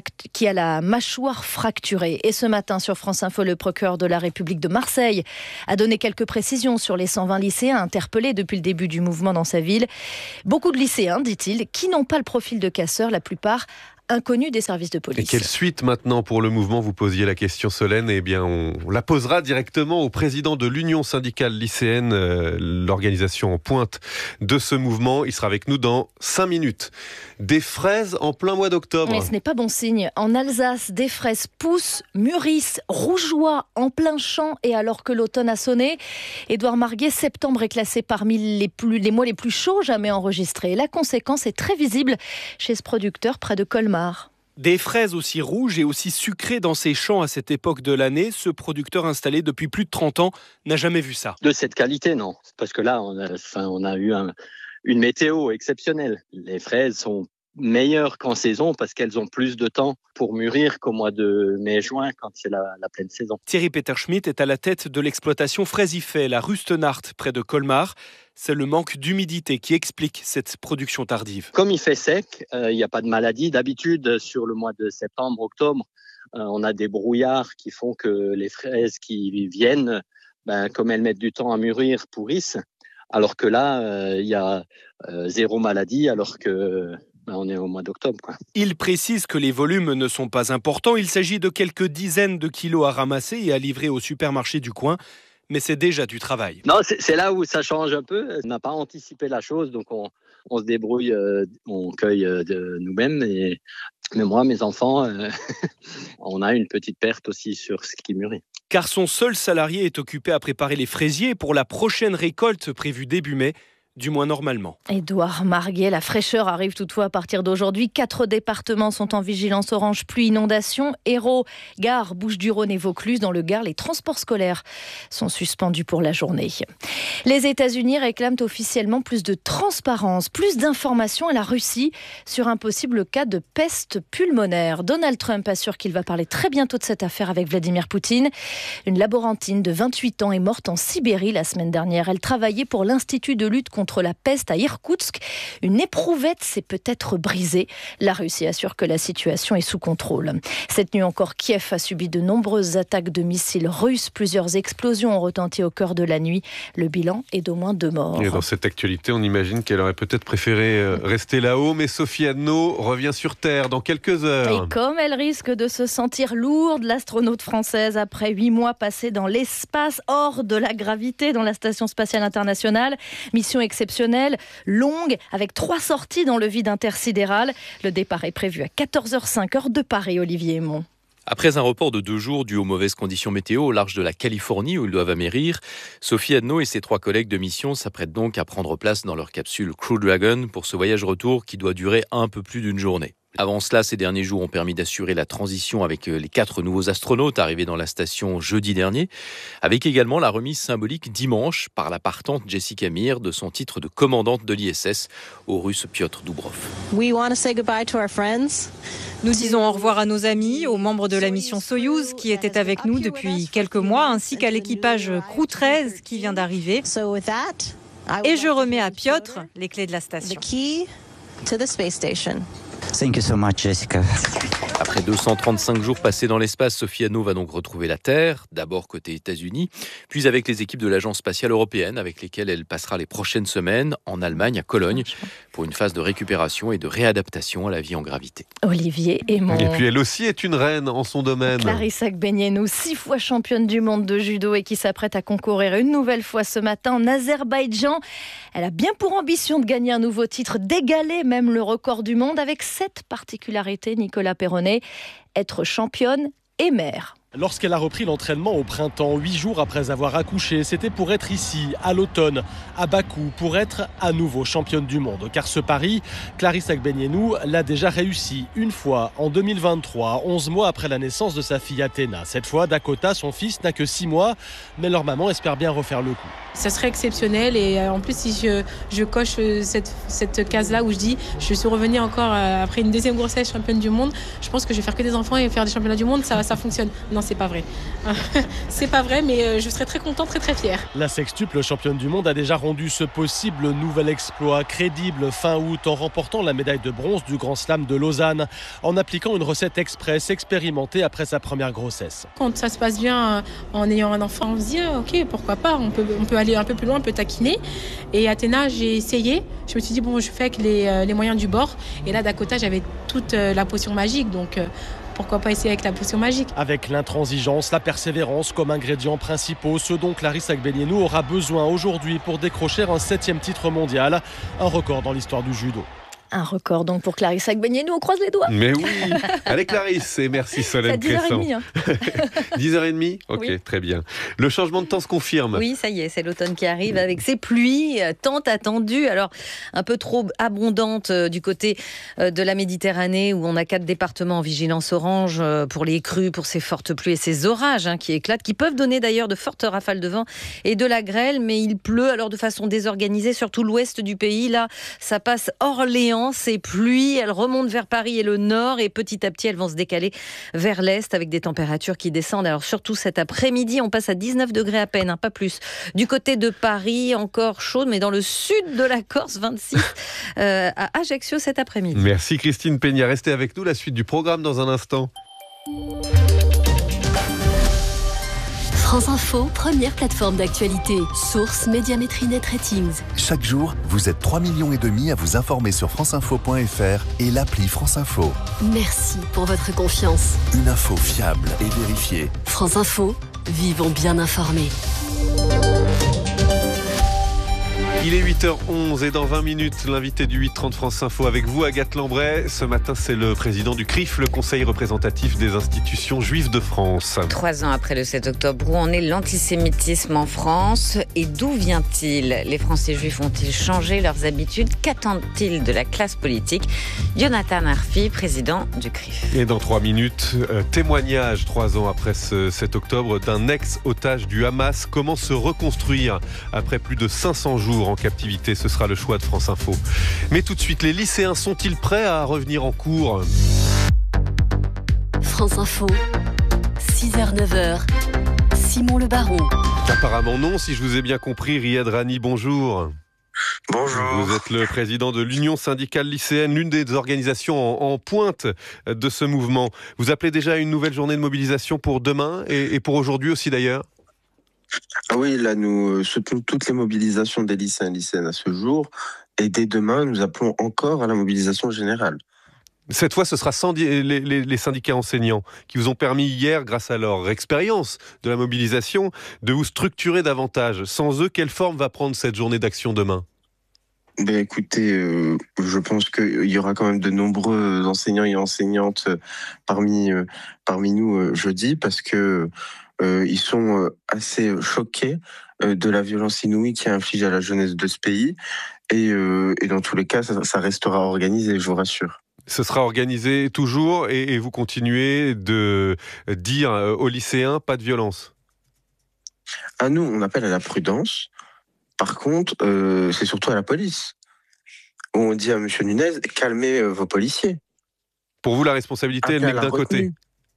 la mâchoire fracturée. Et ce matin, sur France Info, le procureur de la République de Marseille a donné quelques précisions sur les 120 lycéens interpellés depuis le début du mouvement dans sa ville. Beaucoup de lycéens, dit-il, qui n'ont pas le profil de casseurs, la plupart inconnus des services de police. Et quelle suite maintenant pour le mouvement ? Vous posiez la question, Solène. Eh bien, on la posera directement au président de l'Union syndicale lycéenne, l'organisation en pointe de ce mouvement. Il sera avec nous dans 5 minutes. Des fraises en plein mois d'octobre. Mais ce n'est pas bon signe. En Alsace, des fraises poussent, mûrissent, rougeoient en plein champ. Et alors que l'automne a sonné, Édouard Marguet, septembre est classé parmi les mois les plus chauds jamais enregistrés. La conséquence est très visible chez ce producteur près de Colmar. Des fraises aussi rouges et aussi sucrées dans ses champs à cette époque de l'année, ce producteur installé depuis plus de 30 ans n'a jamais vu ça. De cette qualité, non. Parce que là, on a eu une météo exceptionnelle. Les fraises sont meilleures qu'en saison parce qu'elles ont plus de temps pour mûrir qu'au mois de mai-juin quand c'est la pleine saison. Thierry Peterschmidt est à la tête de l'exploitation Fraisifet, la Rustenart, près de Colmar. C'est le manque d'humidité qui explique cette production tardive. Comme il fait sec, il n'y a pas de maladie. D'habitude, sur le mois de septembre, octobre, on a des brouillards qui font que les fraises qui viennent, comme elles mettent du temps à mûrir, pourrissent. Alors que là, il y a zéro maladie, alors que on est au mois d'octobre, quoi. Il précise que les volumes ne sont pas importants. Il s'agit de quelques dizaines de kilos à ramasser et à livrer au supermarché du coin. Mais c'est déjà du travail. Non, c'est là où ça change un peu. On n'a pas anticipé la chose, donc on se débrouille, on cueille de nous-mêmes. Mais moi, mes enfants, on a une petite perte aussi sur ce qui mûrit. Car son seul salarié est occupé à préparer les fraisiers pour la prochaine récolte prévue début mai. Du moins normalement. Édouard Marguet, la fraîcheur arrive toutefois à partir d'aujourd'hui. 4 départements sont en vigilance orange pluie inondation. Hérault, Gare, Bouches-du-Rhône et Vaucluse. Dans le Gard, les transports scolaires sont suspendus pour la journée. Les États-Unis réclament officiellement plus de transparence, plus d'informations à la Russie sur un possible cas de peste pulmonaire. Donald Trump assure qu'il va parler très bientôt de cette affaire avec Vladimir Poutine. Une laborantine de 28 ans est morte en Sibérie la semaine dernière. Elle travaillait pour l'Institut de lutte contre la peste à Irkoutsk. Une éprouvette s'est peut-être brisée. La Russie assure que la situation est sous contrôle. Cette nuit encore, Kiev a subi de nombreuses attaques de missiles russes. Plusieurs explosions ont retenti au cœur de la nuit. Le bilan est d'au moins 2 morts. Et dans cette actualité, on imagine qu'elle aurait peut-être préféré rester là-haut, mais Sophie Adno revient sur Terre dans quelques heures. Et comme elle risque de se sentir lourde, l'astronaute française, après 8 mois passés dans l'espace, hors de la gravité, dans la Station spatiale internationale, mission exceptionnelle, longue, avec 3 sorties dans le vide intersidéral. Le départ est prévu à 14h05, heure de Paris, Olivier Aymon. Après un report de 2 jours dû aux mauvaises conditions météo au large de la Californie où ils doivent amérir, Sophie Adno et ses 3 collègues de mission s'apprêtent donc à prendre place dans leur capsule Crew Dragon pour ce voyage retour qui doit durer un peu plus d'une journée. Avant cela, ces derniers jours ont permis d'assurer la transition avec les 4 nouveaux astronautes arrivés dans la station jeudi dernier, avec également la remise symbolique dimanche par la partante Jessica Meir de son titre de commandante de l'ISS au Russe Piotr Doubrov. Nous disons au revoir à nos amis, aux membres de la mission Soyouz qui étaient avec nous depuis quelques mois, ainsi qu'à l'équipage Crew 13 qui vient d'arriver. Et je remets à Piotr les clés de la station. Thank you so much, Jessica. Après 235 jours passés dans l'espace, Sophie Anno va donc retrouver la Terre, d'abord côté États-Unis, puis avec les équipes de l'Agence spatiale européenne, avec lesquelles elle passera les prochaines semaines en Allemagne, à Cologne, pour une phase de récupération et de réadaptation à la vie en gravité. Olivier Aymon. Et puis elle aussi est une reine en son domaine. Clarisse Agbenienou, 6 fois championne du monde de judo et qui s'apprête à concourir une nouvelle fois ce matin en Azerbaïdjan. Elle a bien pour ambition de gagner un nouveau titre, d'égaler même le record du monde avec 7 particularités, Nicolas Perronnet, être championne et mère. Lorsqu'elle a repris l'entraînement au printemps, 8 jours après avoir accouché, c'était pour être ici, à l'automne, à Bakou, pour être à nouveau championne du monde. Car ce pari, Clarisse Agbenienou l'a déjà réussi une fois en 2023, 11 mois après la naissance de sa fille Athéna. Cette fois, Dakota, son fils, n'a que 6 mois, mais leur maman espère bien refaire le coup. Ça serait exceptionnel et en plus si je coche cette case-là où je dis je suis revenue encore après une deuxième grossesse championne du monde, je pense que je vais faire que des enfants et faire des championnats du monde, ça fonctionne. Non, c'est pas vrai. C'est pas vrai, mais je serais très contente, très très fière. La sextuple championne du monde a déjà rendu ce possible nouvel exploit crédible fin août en remportant la médaille de bronze du Grand Slam de Lausanne en appliquant une recette express expérimentée après sa première grossesse. Quand ça se passe bien en ayant un enfant, on se dit ok, pourquoi pas, on peut aller un peu plus loin, on peut taquiner. Et Athéna, j'ai essayé, je me suis dit bon, je fais avec les moyens du bord. Et là, Dakota, j'avais toute la potion magique, donc pourquoi pas essayer avec la potion magique. Avec l'intransigeance, la persévérance comme ingrédients principaux, ce dont Clarisse Agbenienou aura besoin aujourd'hui pour décrocher un 7e titre mondial, un record dans l'histoire du judo. Un record donc pour Clarisse Agbenienou, on croise les doigts. Mais oui, allez Clarisse, et merci Solène Crescent. 10h30. 10h30 Ok, oui. Très bien. Le changement de temps se confirme. Oui, ça y est, c'est l'automne qui arrive avec ses pluies tant attendues. Alors, un peu trop abondantes du côté de la Méditerranée où on a 4 départements en vigilance orange pour les crues, pour ces fortes pluies et ces orages qui éclatent, qui peuvent donner d'ailleurs de fortes rafales de vent et de la grêle, mais il pleut alors de façon désorganisée, surtout l'ouest du pays. Là, ça passe Orléans. Ces pluies, elles remontent vers Paris et le nord et petit à petit, elles vont se décaler vers l'est avec des températures qui descendent. Alors surtout cet après-midi, on passe à 19 degrés à peine, pas plus. Du côté de Paris, encore chaud, mais dans le sud de la Corse, 26 à Ajaccio cet après-midi. Merci Christine Peña. Restez avec nous, la suite du programme dans un instant. France Info, première plateforme d'actualité. Source Médiamétrie Net Ratings. Chaque jour, vous êtes 3,5 millions à vous informer sur franceinfo.fr et l'appli France Info. Merci pour votre confiance. Une info fiable et vérifiée. France Info, vivons bien informés. Il est 8h11 et dans 20 minutes, l'invité du 8h30 France Info avec vous, Agathe Lambray. Ce matin, c'est le président du CRIF, le Conseil représentatif des institutions juives de France. 3 ans après le 7 octobre, où en est l'antisémitisme en France et d'où vient-il? Les Français juifs ont-ils changé leurs habitudes? Qu'attendent-ils de la classe politique? Jonathan Arfi, président du CRIF. Et dans 3 minutes, témoignage 3 ans après ce 7 octobre d'un ex-otage du Hamas. Comment se reconstruire après plus de 500 jours en captivité? Ce sera le choix de France Info. Mais tout de suite, les lycéens sont-ils prêts à revenir en cours? France Info, 6h-9h, Simon Le Baron. Apparemment non, si je vous ai bien compris. Riyad Rani, bonjour. Bonjour. Vous êtes le président de l'Union syndicale lycéenne, l'une des organisations en pointe de ce mouvement. Vous appelez déjà à une nouvelle journée de mobilisation pour demain et pour aujourd'hui aussi d'ailleurs? Oui, là nous soutenons toutes les mobilisations des lycéens et lycéennes à ce jour. Et dès demain, nous appelons encore à la mobilisation générale. Cette fois, ce sera sans les syndicats enseignants qui vous ont permis hier, grâce à leur expérience de la mobilisation, de vous structurer davantage. Sans eux, quelle forme va prendre cette journée d'action demain? Écoutez, je pense qu'il y aura quand même de nombreux enseignants et enseignantes parmi nous jeudi, parce que ils sont assez choqués de la violence inouïe qui est infligée à la jeunesse de ce pays. Et dans tous les cas, ça restera organisé, je vous rassure. Ce sera organisé toujours et vous continuez de dire aux lycéens pas de violence. À nous, on appelle à la prudence. Par contre, c'est surtout à la police. On dit à M. Nunez, calmez vos policiers. Pour vous, la responsabilité, elle n'est que d'un côté.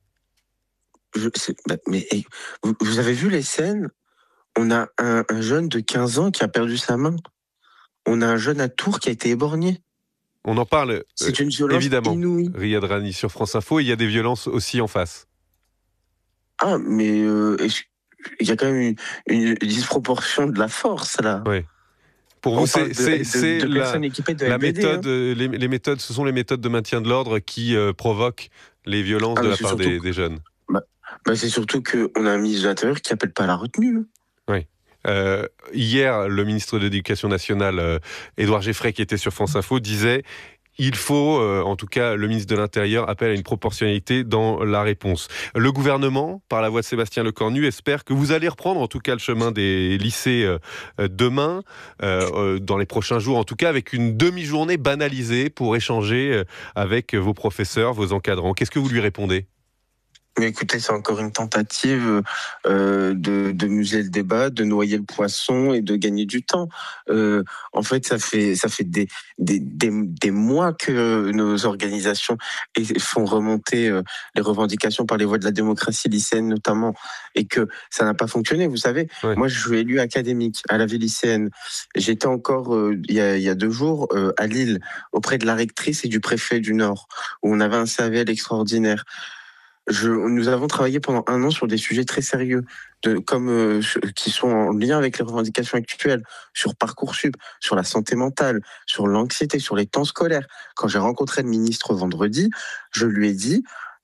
Vous avez vu les scènes? On a un jeune de 15 ans qui a perdu sa main. On a un jeune à Tours qui a été éborgné. On en parle C'est une violence évidemment, inouïe. Riyad Rani sur France Info, il y a des violences aussi en face. Ah, mais il y a quand même une disproportion de la force, là. Oui. Pour vous, c'est personnes équipées de la LBD, méthode, les méthodes, ce sont les méthodes de maintien de l'ordre qui provoquent les violences de la part des jeunes. C'est surtout qu'on a un ministre de l'Intérieur qui n'appelle pas à la retenue. Oui. Hier, le ministre de l'Éducation nationale, Édouard Geffray, qui était sur France Info, disait il faut, en tout cas, le ministre de l'Intérieur appelle à une proportionnalité dans la réponse. Le gouvernement, par la voix de Sébastien Lecornu, espère que vous allez reprendre, en tout cas, le chemin des lycées demain, dans les prochains jours, en tout cas, avec une demi-journée banalisée pour échanger avec vos professeurs, vos encadrants. Qu'est-ce que vous lui répondez ? Mais écoutez, c'est encore une tentative de museler le débat, de noyer le poisson et de gagner du temps. En fait, ça fait des mois que nos organisations font remonter les revendications par les voies de la démocratie lycéenne notamment, et que ça n'a pas fonctionné. Vous savez, moi, je suis élu académique à la vie lycéenne. J'étais encore, il y a 2 jours, à Lille, auprès de la rectrice et du préfet du Nord, où on avait un CAVL extraordinaire. Nous avons travaillé pendant 1 an sur des sujets très sérieux, qui sont en lien avec les revendications actuelles, sur Parcoursup, sur la santé mentale, sur l'anxiété, sur les temps scolaires. Quand j'ai rencontré le ministre vendredi, je lui ai dit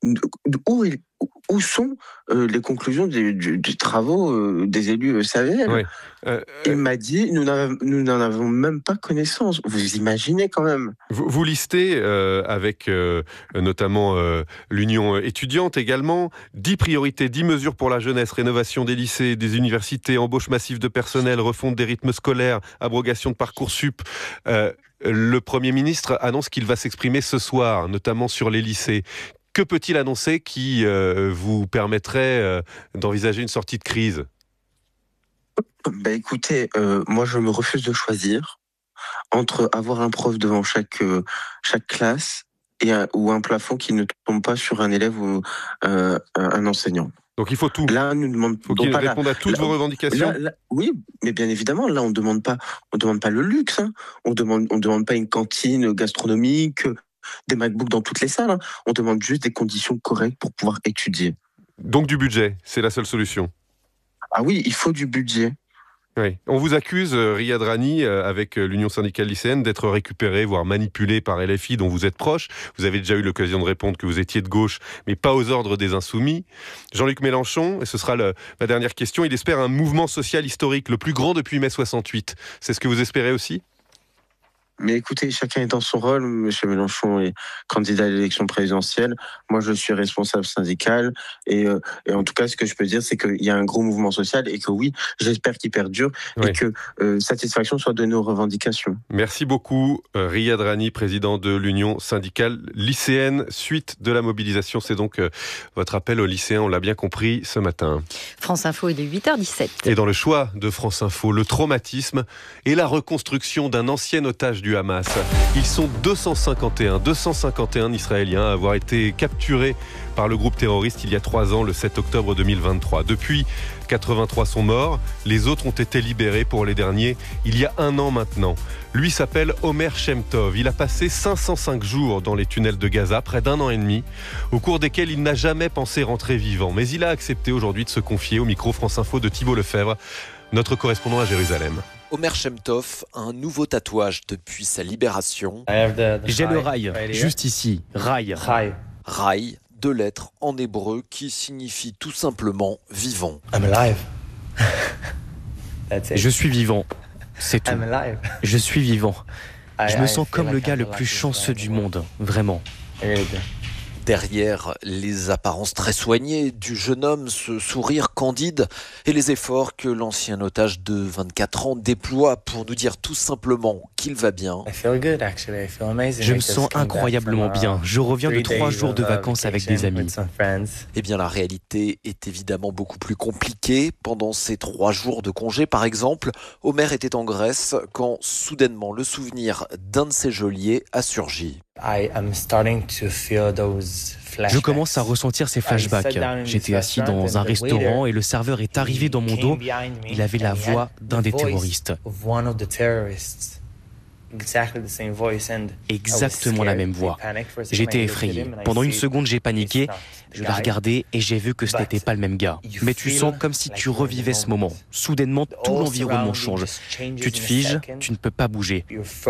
où sont les conclusions des travaux des élus CAVL. Il m'a dit nous n'en avons même pas connaissance. Vous imaginez quand même. Vous listez avec notamment l'Union étudiante également 10 priorités, 10 mesures pour la jeunesse, rénovation des lycées, des universités, embauche massive de personnel, refonte des rythmes scolaires, abrogation de Parcoursup. Le Premier ministre annonce qu'il va s'exprimer ce soir, notamment sur les lycées. Que peut-il annoncer qui vous permettrait d'envisager une sortie de crise ? Écoutez, moi je me refuse de choisir entre avoir un prof devant chaque classe ou un plafond qui ne tombe pas sur un élève ou un enseignant. Donc il faut tout. Là, nous demandons. Il faut qu'il réponde à toutes vos revendications. Oui, mais bien évidemment, là, on demande pas le luxe. Hein. On demande pas une cantine gastronomique, des MacBooks dans toutes les salles. Hein. On demande juste des conditions correctes pour pouvoir étudier. Donc du budget, c'est la seule solution. Ah oui, il faut du budget. Oui. On vous accuse, Riyad Rani, avec l'Union syndicale lycéenne, d'être récupéré, voire manipulé par LFI, dont vous êtes proche. Vous avez déjà eu l'occasion de répondre que vous étiez de gauche, mais pas aux ordres des insoumis. Jean-Luc Mélenchon, et ce sera ma dernière question, il espère un mouvement social historique, le plus grand depuis mai 68. C'est ce que vous espérez aussi ? Mais écoutez, chacun est dans son rôle. Monsieur Mélenchon est candidat à l'élection présidentielle. Moi, je suis responsable syndical. Et en tout cas, ce que je peux dire, c'est qu'il y a un gros mouvement social et que oui, j'espère qu'il perdure et que satisfaction soit donnée aux revendications. Merci beaucoup, Riyad Rani, président de l'Union syndicale lycéenne. Suite de la mobilisation, c'est donc votre appel aux lycéens, on l'a bien compris ce matin. France Info, il est 8h17. Et dans le choix de France Info, le traumatisme et la reconstruction d'un ancien otage du Hamas. Ils sont 251 Israéliens à avoir été capturés par le groupe terroriste il y a 3 ans, le 7 octobre 2023. Depuis, 83 sont morts, les autres ont été libérés pour les derniers il y a 1 an maintenant. Lui s'appelle Omer Shemtov. Il a passé 505 jours dans les tunnels de Gaza, près d'1 an et demi, au cours desquels il n'a jamais pensé rentrer vivant. Mais il a accepté aujourd'hui de se confier au micro France Info de Thibault Lefebvre, notre correspondant à Jérusalem. Omer Shemtov a un nouveau tatouage depuis sa libération. J'ai le rail, juste ici. Rail. Rail, 2 lettres en hébreu qui signifient tout simplement vivant. Je suis vivant. C'est tout. Je suis vivant. Je me sens comme le gars le plus chanceux du monde, vraiment. Derrière les apparences très soignées du jeune homme, ce sourire candide et les efforts que l'ancien otage de 24 ans déploie pour nous dire tout simplement qu'il va bien. Je me sens incroyablement bien. Je reviens de 3 jours de vacances avec des amis. Eh bien, la réalité est évidemment beaucoup plus compliquée. Pendant ces 3 jours de congé, par exemple, Omer était en Grèce quand soudainement le souvenir d'un de ses geôliers a surgi. Je commence à ressentir ces flashbacks. J'étais assis dans un restaurant et le serveur est arrivé dans mon dos. Il avait la voix d'un des terroristes. Exactement la même voix. J'étais effrayé. Pendant une seconde, j'ai paniqué. Je l'ai regardé et j'ai vu que ce n'était pas le même gars. Mais tu sens comme si tu revivais ce moment. Soudainement, tout l'environnement change. Tu te figes, tu ne peux pas bouger.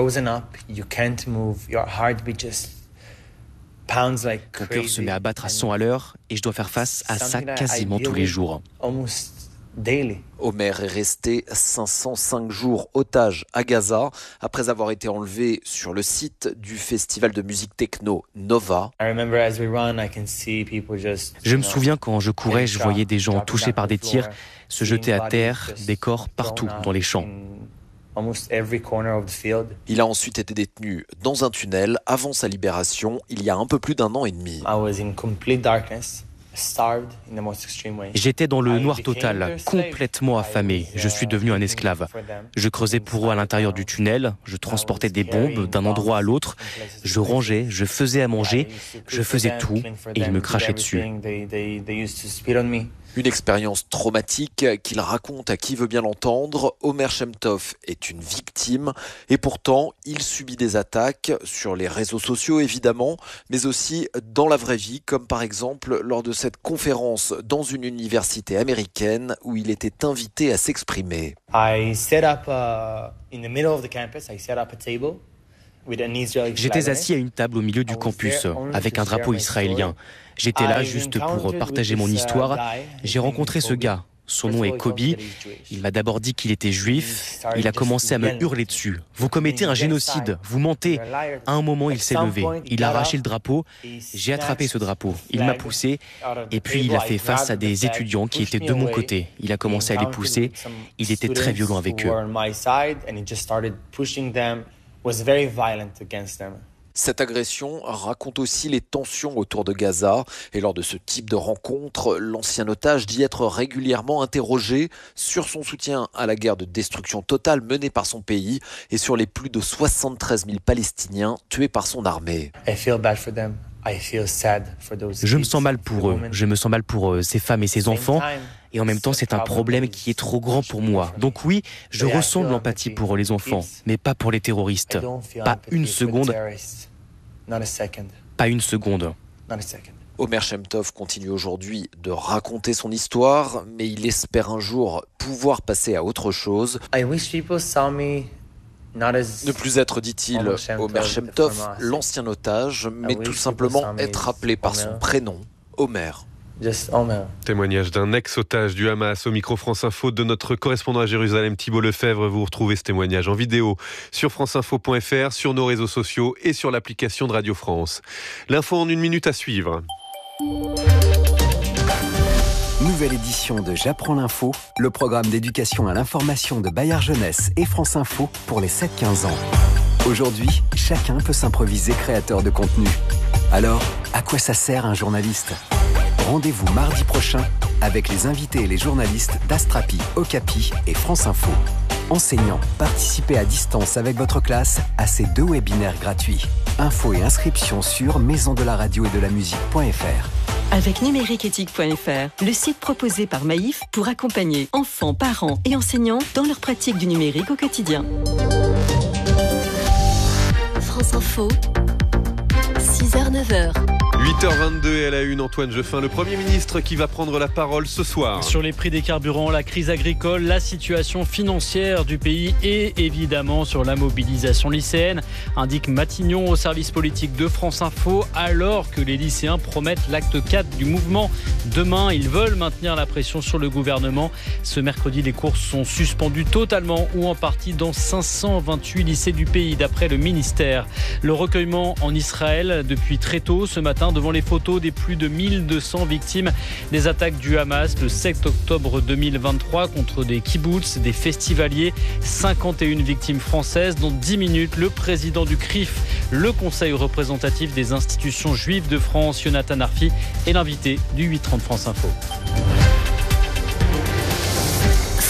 Mon cœur se met à battre à 100 à l'heure et je dois faire face à ça quasiment tous les jours. Omer est resté 505 jours otage à Gaza après avoir été enlevé sur le site du festival de musique techno Nova. Je me souviens quand je courais, je voyais des gens touchés par des tirs se jeter à terre, des corps partout dans les champs. Il a ensuite été détenu dans un tunnel avant sa libération il y a un peu plus d'1 an et demi. J'étais dans le noir total, complètement affamé. Je suis devenu un esclave. Je creusais pour eux à l'intérieur du tunnel, je transportais des bombes d'un endroit à l'autre, je rangeais, je faisais à manger, je faisais tout et ils me crachaient dessus. Une expérience traumatique qu'il raconte à qui veut bien l'entendre. Omer Shemtov est une victime et pourtant il subit des attaques sur les réseaux sociaux évidemment, mais aussi dans la vraie vie, comme par exemple lors de cette conférence dans une université américaine où il était invité à s'exprimer. J'étais assis à une table au milieu du campus avec un drapeau israélien. J'étais là juste pour partager mon histoire. J'ai rencontré ce gars. Son nom est Kobe. Il m'a d'abord dit qu'il était juif. Il a commencé à me hurler dessus. Vous commettez un génocide. Vous mentez. À un moment, il s'est levé. Il a arraché le drapeau. J'ai attrapé ce drapeau. Il m'a poussé. Et puis, il a fait face à des étudiants qui étaient de mon côté. Il a commencé à les pousser. Il était très violent avec eux. Cette agression raconte aussi les tensions autour de Gaza. Et lors de ce type de rencontre, l'ancien otage dit être régulièrement interrogé sur son soutien à la guerre de destruction totale menée par son pays et sur les plus de 73 000 Palestiniens tués par son armée. Je me sens mal pour eux. Je me sens mal pour ces femmes et ces enfants. Et en même temps, c'est un problème qui est trop grand pour moi. Donc oui, je ressens de l'empathie pour les enfants, mais pas pour les terroristes. Pas une seconde. Pas une seconde. Omer Shemtov continue aujourd'hui de raconter son histoire, mais il espère un jour pouvoir passer à autre chose. Ne plus être, dit-il, Omer Shemtov, l'ancien otage, mais tout simplement être appelé par son prénom, Omer. Témoignage d'un ex-otage du Hamas au micro France Info de notre correspondant à Jérusalem, Thibault Lefebvre. Vous retrouvez ce témoignage en vidéo sur franceinfo.fr, sur nos réseaux sociaux et sur l'application de Radio France. L'info en 1 minute à suivre. Nouvelle édition de J'apprends l'info, le programme d'éducation à l'information de Bayard Jeunesse et France Info pour les 7-15 ans. Aujourd'hui, chacun peut s'improviser créateur de contenu. Alors, à quoi ça sert un journaliste ? Rendez-vous mardi prochain avec les invités et les journalistes d'Astrapi, Okapi et France Info. Enseignants, participez à distance avec votre classe à ces 2 webinaires gratuits. Infos et inscriptions sur maisondelaradio-et-de-la-musique.fr. Avec numériqueéthique.fr, le site proposé par Maïf pour accompagner enfants, parents et enseignants dans leur pratique du numérique au quotidien. France Info, 6h-9h. 8h22 et à la une, Antoine Jeufin, le Premier ministre qui va prendre la parole ce soir. Sur les prix des carburants, la crise agricole, la situation financière du pays et évidemment sur la mobilisation lycéenne, indique Matignon au service politique de France Info, alors que les lycéens promettent l'acte 4 du mouvement. Demain, ils veulent maintenir la pression sur le gouvernement. Ce mercredi, les cours sont suspendus totalement ou en partie dans 528 lycées du pays, d'après le ministère. Le recueillement en Israël depuis très tôt ce matin, devant les photos des plus de 1200 victimes des attaques du Hamas le 7 octobre 2023 contre des kibboutz, des festivaliers, 51 victimes françaises, dont 10 minutes le président du CRIF, le Conseil représentatif des institutions juives de France, Jonathan Arfi, est l'invité du 8h30 France Info.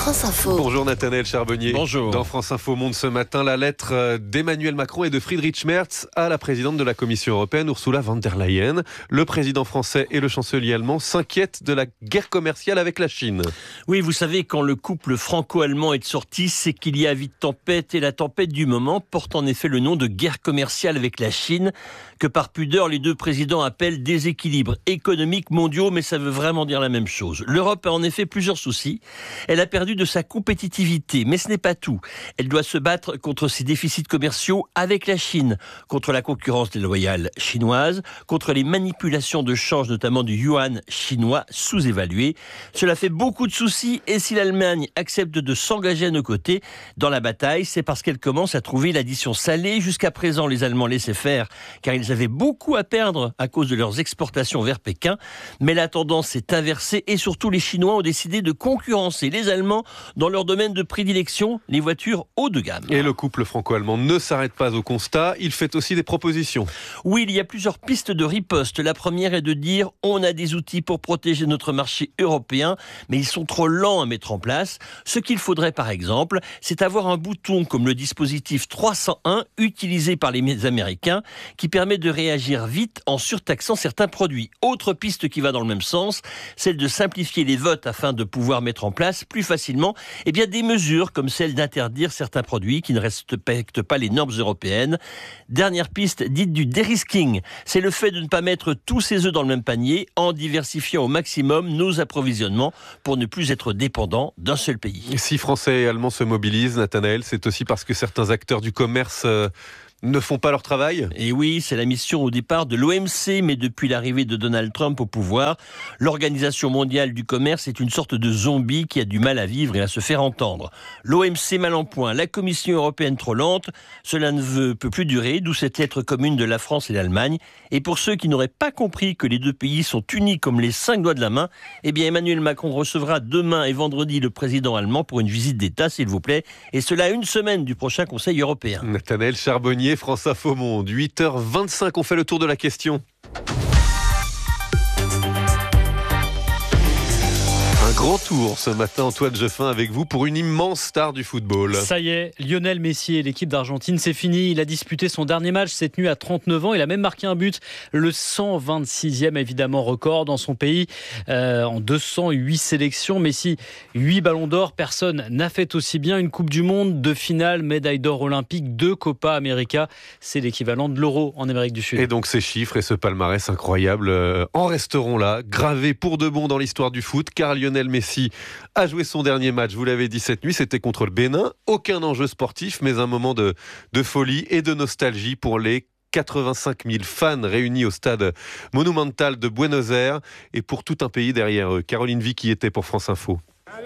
France Info. Bonjour Nathanaël Charbonnier. Bonjour. Dans France Info Monde ce matin, la lettre d'Emmanuel Macron et de Friedrich Merz à la présidente de la Commission européenne, Ursula von der Leyen. Le président français et le chancelier allemand s'inquiètent de la guerre commerciale avec la Chine. Oui, vous savez, quand le couple franco-allemand est sorti, c'est qu'il y a vite tempête, et la tempête du moment porte en effet le nom de guerre commerciale avec la Chine, que par pudeur les deux présidents appellent déséquilibres économiques mondiaux, mais ça veut vraiment dire la même chose. L'Europe a en effet plusieurs soucis. Elle a perdu de sa compétitivité, mais ce n'est pas tout. Elle doit se battre contre ses déficits commerciaux avec la Chine, contre la concurrence déloyale chinoise, contre les manipulations de change, notamment du yuan chinois sous-évalué. Cela fait beaucoup de soucis, et si l'Allemagne accepte de s'engager à nos côtés dans la bataille, c'est parce qu'elle commence à trouver l'addition salée. Jusqu'à présent, les Allemands laissaient faire, car ils avaient beaucoup à perdre à cause de leurs exportations vers Pékin. Mais la tendance s'est inversée, et surtout les Chinois ont décidé de concurrencer les Allemands dans leur domaine de prédilection, les voitures haut de gamme. Et le couple franco-allemand ne s'arrête pas au constat, il fait aussi des propositions. Oui, il y a plusieurs pistes de riposte. La première est de dire on a des outils pour protéger notre marché européen, mais ils sont trop lents à mettre en place. Ce qu'il faudrait par exemple, c'est avoir un bouton comme le dispositif 301 utilisé par les Américains qui permet de réagir vite en surtaxant certains produits. Autre piste qui va dans le même sens, celle de simplifier les votes afin de pouvoir mettre en place plus facilement des mesures comme celle d'interdire certains produits qui ne respectent pas les normes européennes. Dernière piste dite du dérisking, c'est le fait de ne pas mettre tous ses œufs dans le même panier en diversifiant au maximum nos approvisionnements pour ne plus être dépendants d'un seul pays. Si Français et Allemands se mobilisent, Nathanaël, c'est aussi parce que certains acteurs du commerce ne font pas leur travail. Et oui, c'est la mission au départ de l'OMC, mais depuis l'arrivée de Donald Trump au pouvoir, l'Organisation mondiale du commerce est une sorte de zombie qui a du mal à vivre et à se faire entendre. L'OMC mal en point, la Commission européenne trop lente, cela ne peut plus durer, d'où cette lettre commune de la France et l'Allemagne. Et pour ceux qui n'auraient pas compris que les deux pays sont unis comme les 5 doigts de la main, Emmanuel Macron recevra demain et vendredi le président allemand pour une visite d'État, s'il vous plaît, et cela à une semaine du prochain Conseil européen. Nathanaël Charbonnier, France Info Monde, 8h25, on fait le tour de la question. Un grand tour ce matin, Antoine Jeffin avec vous pour une immense star du football. Ça y est, Lionel Messi et l'équipe d'Argentine, c'est fini. Il a disputé son dernier match cette nuit à 39 ans. Il a même marqué un but, le 126e évidemment record dans son pays en 208 sélections. Messi, 8 ballons d'or, personne n'a fait aussi bien. Une Coupe du Monde, 2 finales, médaille d'or olympique, 2 Copa América. C'est l'équivalent de l'Euro en Amérique du Sud. Et donc ces chiffres et ce palmarès incroyable en resteront là, gravés pour de bon dans l'histoire du foot, car Lionel Messi a joué son dernier match, vous l'avez dit cette nuit, c'était contre le Bénin. Aucun enjeu sportif, mais un moment de folie et de nostalgie pour les 85 000 fans réunis au stade Monumental de Buenos Aires et pour tout un pays derrière eux. Caroline Vic y était pour France Info.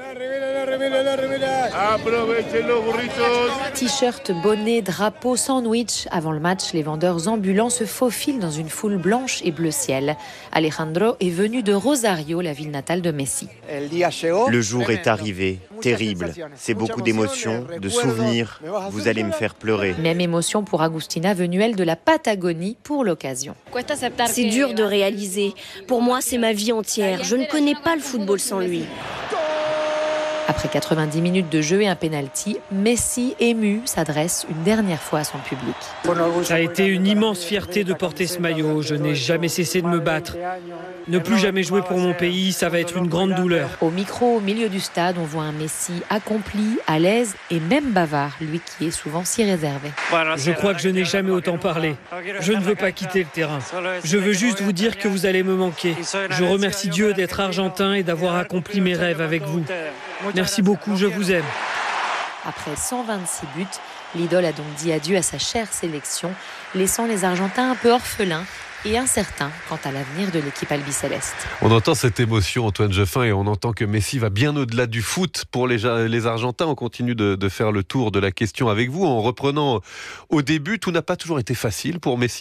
T-shirt, bonnet, drapeau, sandwich. Avant le match, les vendeurs ambulants se faufilent dans une foule blanche et bleu ciel. Alejandro est venu de Rosario, la ville natale de Messi. Le jour est arrivé, terrible. C'est beaucoup d'émotions, de souvenirs. Vous allez me faire pleurer. Même émotion pour Agustina, venue elle de la Patagonie pour l'occasion. C'est dur de réaliser. Pour moi, c'est ma vie entière. Je ne connais pas le football sans lui. Après 90 minutes de jeu et un penalty, Messi, ému, s'adresse une dernière fois à son public. Ça a été une immense fierté de porter ce maillot. Je n'ai jamais cessé de me battre. Ne plus jamais jouer pour mon pays, ça va être une grande douleur. Au micro, au milieu du stade, on voit un Messi accompli, à l'aise et même bavard, lui qui est souvent si réservé. Je crois que je n'ai jamais autant parlé. Je ne veux pas quitter le terrain. Je veux juste vous dire que vous allez me manquer. Je remercie Dieu d'être argentin et d'avoir accompli mes rêves avec vous. Merci beaucoup, je vous aime. Après 126 buts, l'idole a donc dit adieu à sa chère sélection, laissant les Argentins un peu orphelins et incertains quant à l'avenir de l'équipe albicéleste. On entend cette émotion, Antoine Jeffin, et on entend que Messi va bien au-delà du foot pour les Argentins. On continue de faire le tour de la question avec vous en reprenant au début. Tout n'a pas toujours été facile pour Messi.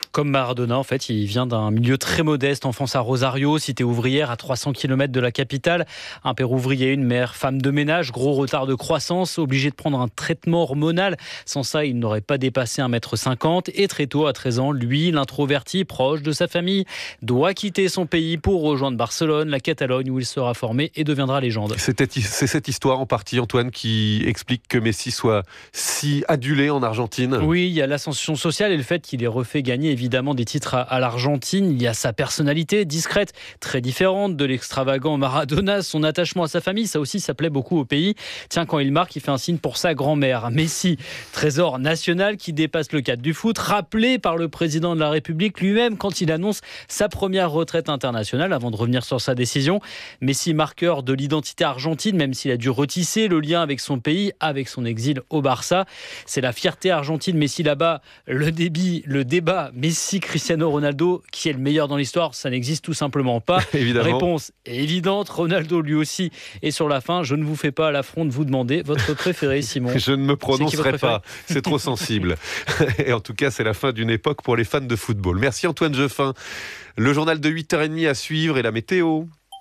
Comme Maradona, en fait, il vient d'un milieu très modeste, enfance à Rosario, cité ouvrière à 300 km de la capitale. Un père ouvrier, une mère, femme de ménage, gros retard de croissance, obligé de prendre un traitement hormonal. Sans ça, il n'aurait pas dépassé 1,50 m. Et très tôt, à 13 ans, lui, l'introverti, proche de sa famille, doit quitter son pays pour rejoindre Barcelone, la Catalogne, où il sera formé et deviendra légende. C'est cette histoire en partie, Antoine, qui explique que Messi soit si adulé en Argentine. Oui, il y a l'ascension sociale et le fait qu'il ait refait gagner évidemment des titres à l'Argentine. Il y a sa personnalité discrète, très différente de l'extravagant Maradona, son attachement à sa famille, ça aussi, ça plaît beaucoup au pays. Tiens, quand il marque, il fait un signe pour sa grand-mère. Messi, trésor national qui dépasse le cadre du foot, rappelé par le président de la République lui-même quand il annonce sa première retraite internationale avant de revenir sur sa décision. Messi, marqueur de l'identité argentine, même s'il a dû retisser le lien avec son pays, avec son exil au Barça. C'est la fierté argentine. Messi là-bas, le débat Messi-Cristiano Ronaldo, qui est le meilleur dans l'histoire, ça n'existe tout simplement pas. Réponse évidente, Ronaldo lui aussi. Et sur la fin, je ne vous fais pas l'affront de vous demander votre préféré, Simon. Je ne me prononcerai pas, c'est trop sensible. Et en tout cas, c'est la fin d'une époque pour les fans de football. Merci Antoine Jeffin. Le journal de 8h30 à suivre et la météo.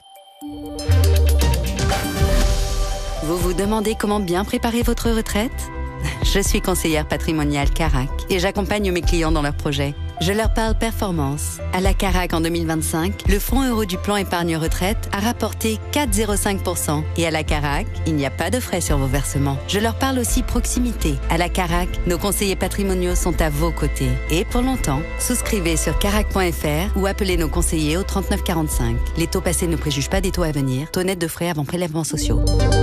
Vous vous demandez comment bien préparer votre retraite ? Je suis conseillère patrimoniale Carac et j'accompagne mes clients dans leurs projets. Je leur parle performance. À la Carac en 2025, le fonds euro du plan épargne retraite a rapporté 4,05%. Et à la Carac, il n'y a pas de frais sur vos versements. Je leur parle aussi proximité. À la Carac, nos conseillers patrimoniaux sont à vos côtés. Et pour longtemps, souscrivez sur carac.fr ou appelez nos conseillers au 39 45. Les taux passés ne préjugent pas des taux à venir. Taux net de frais avant prélèvements sociaux.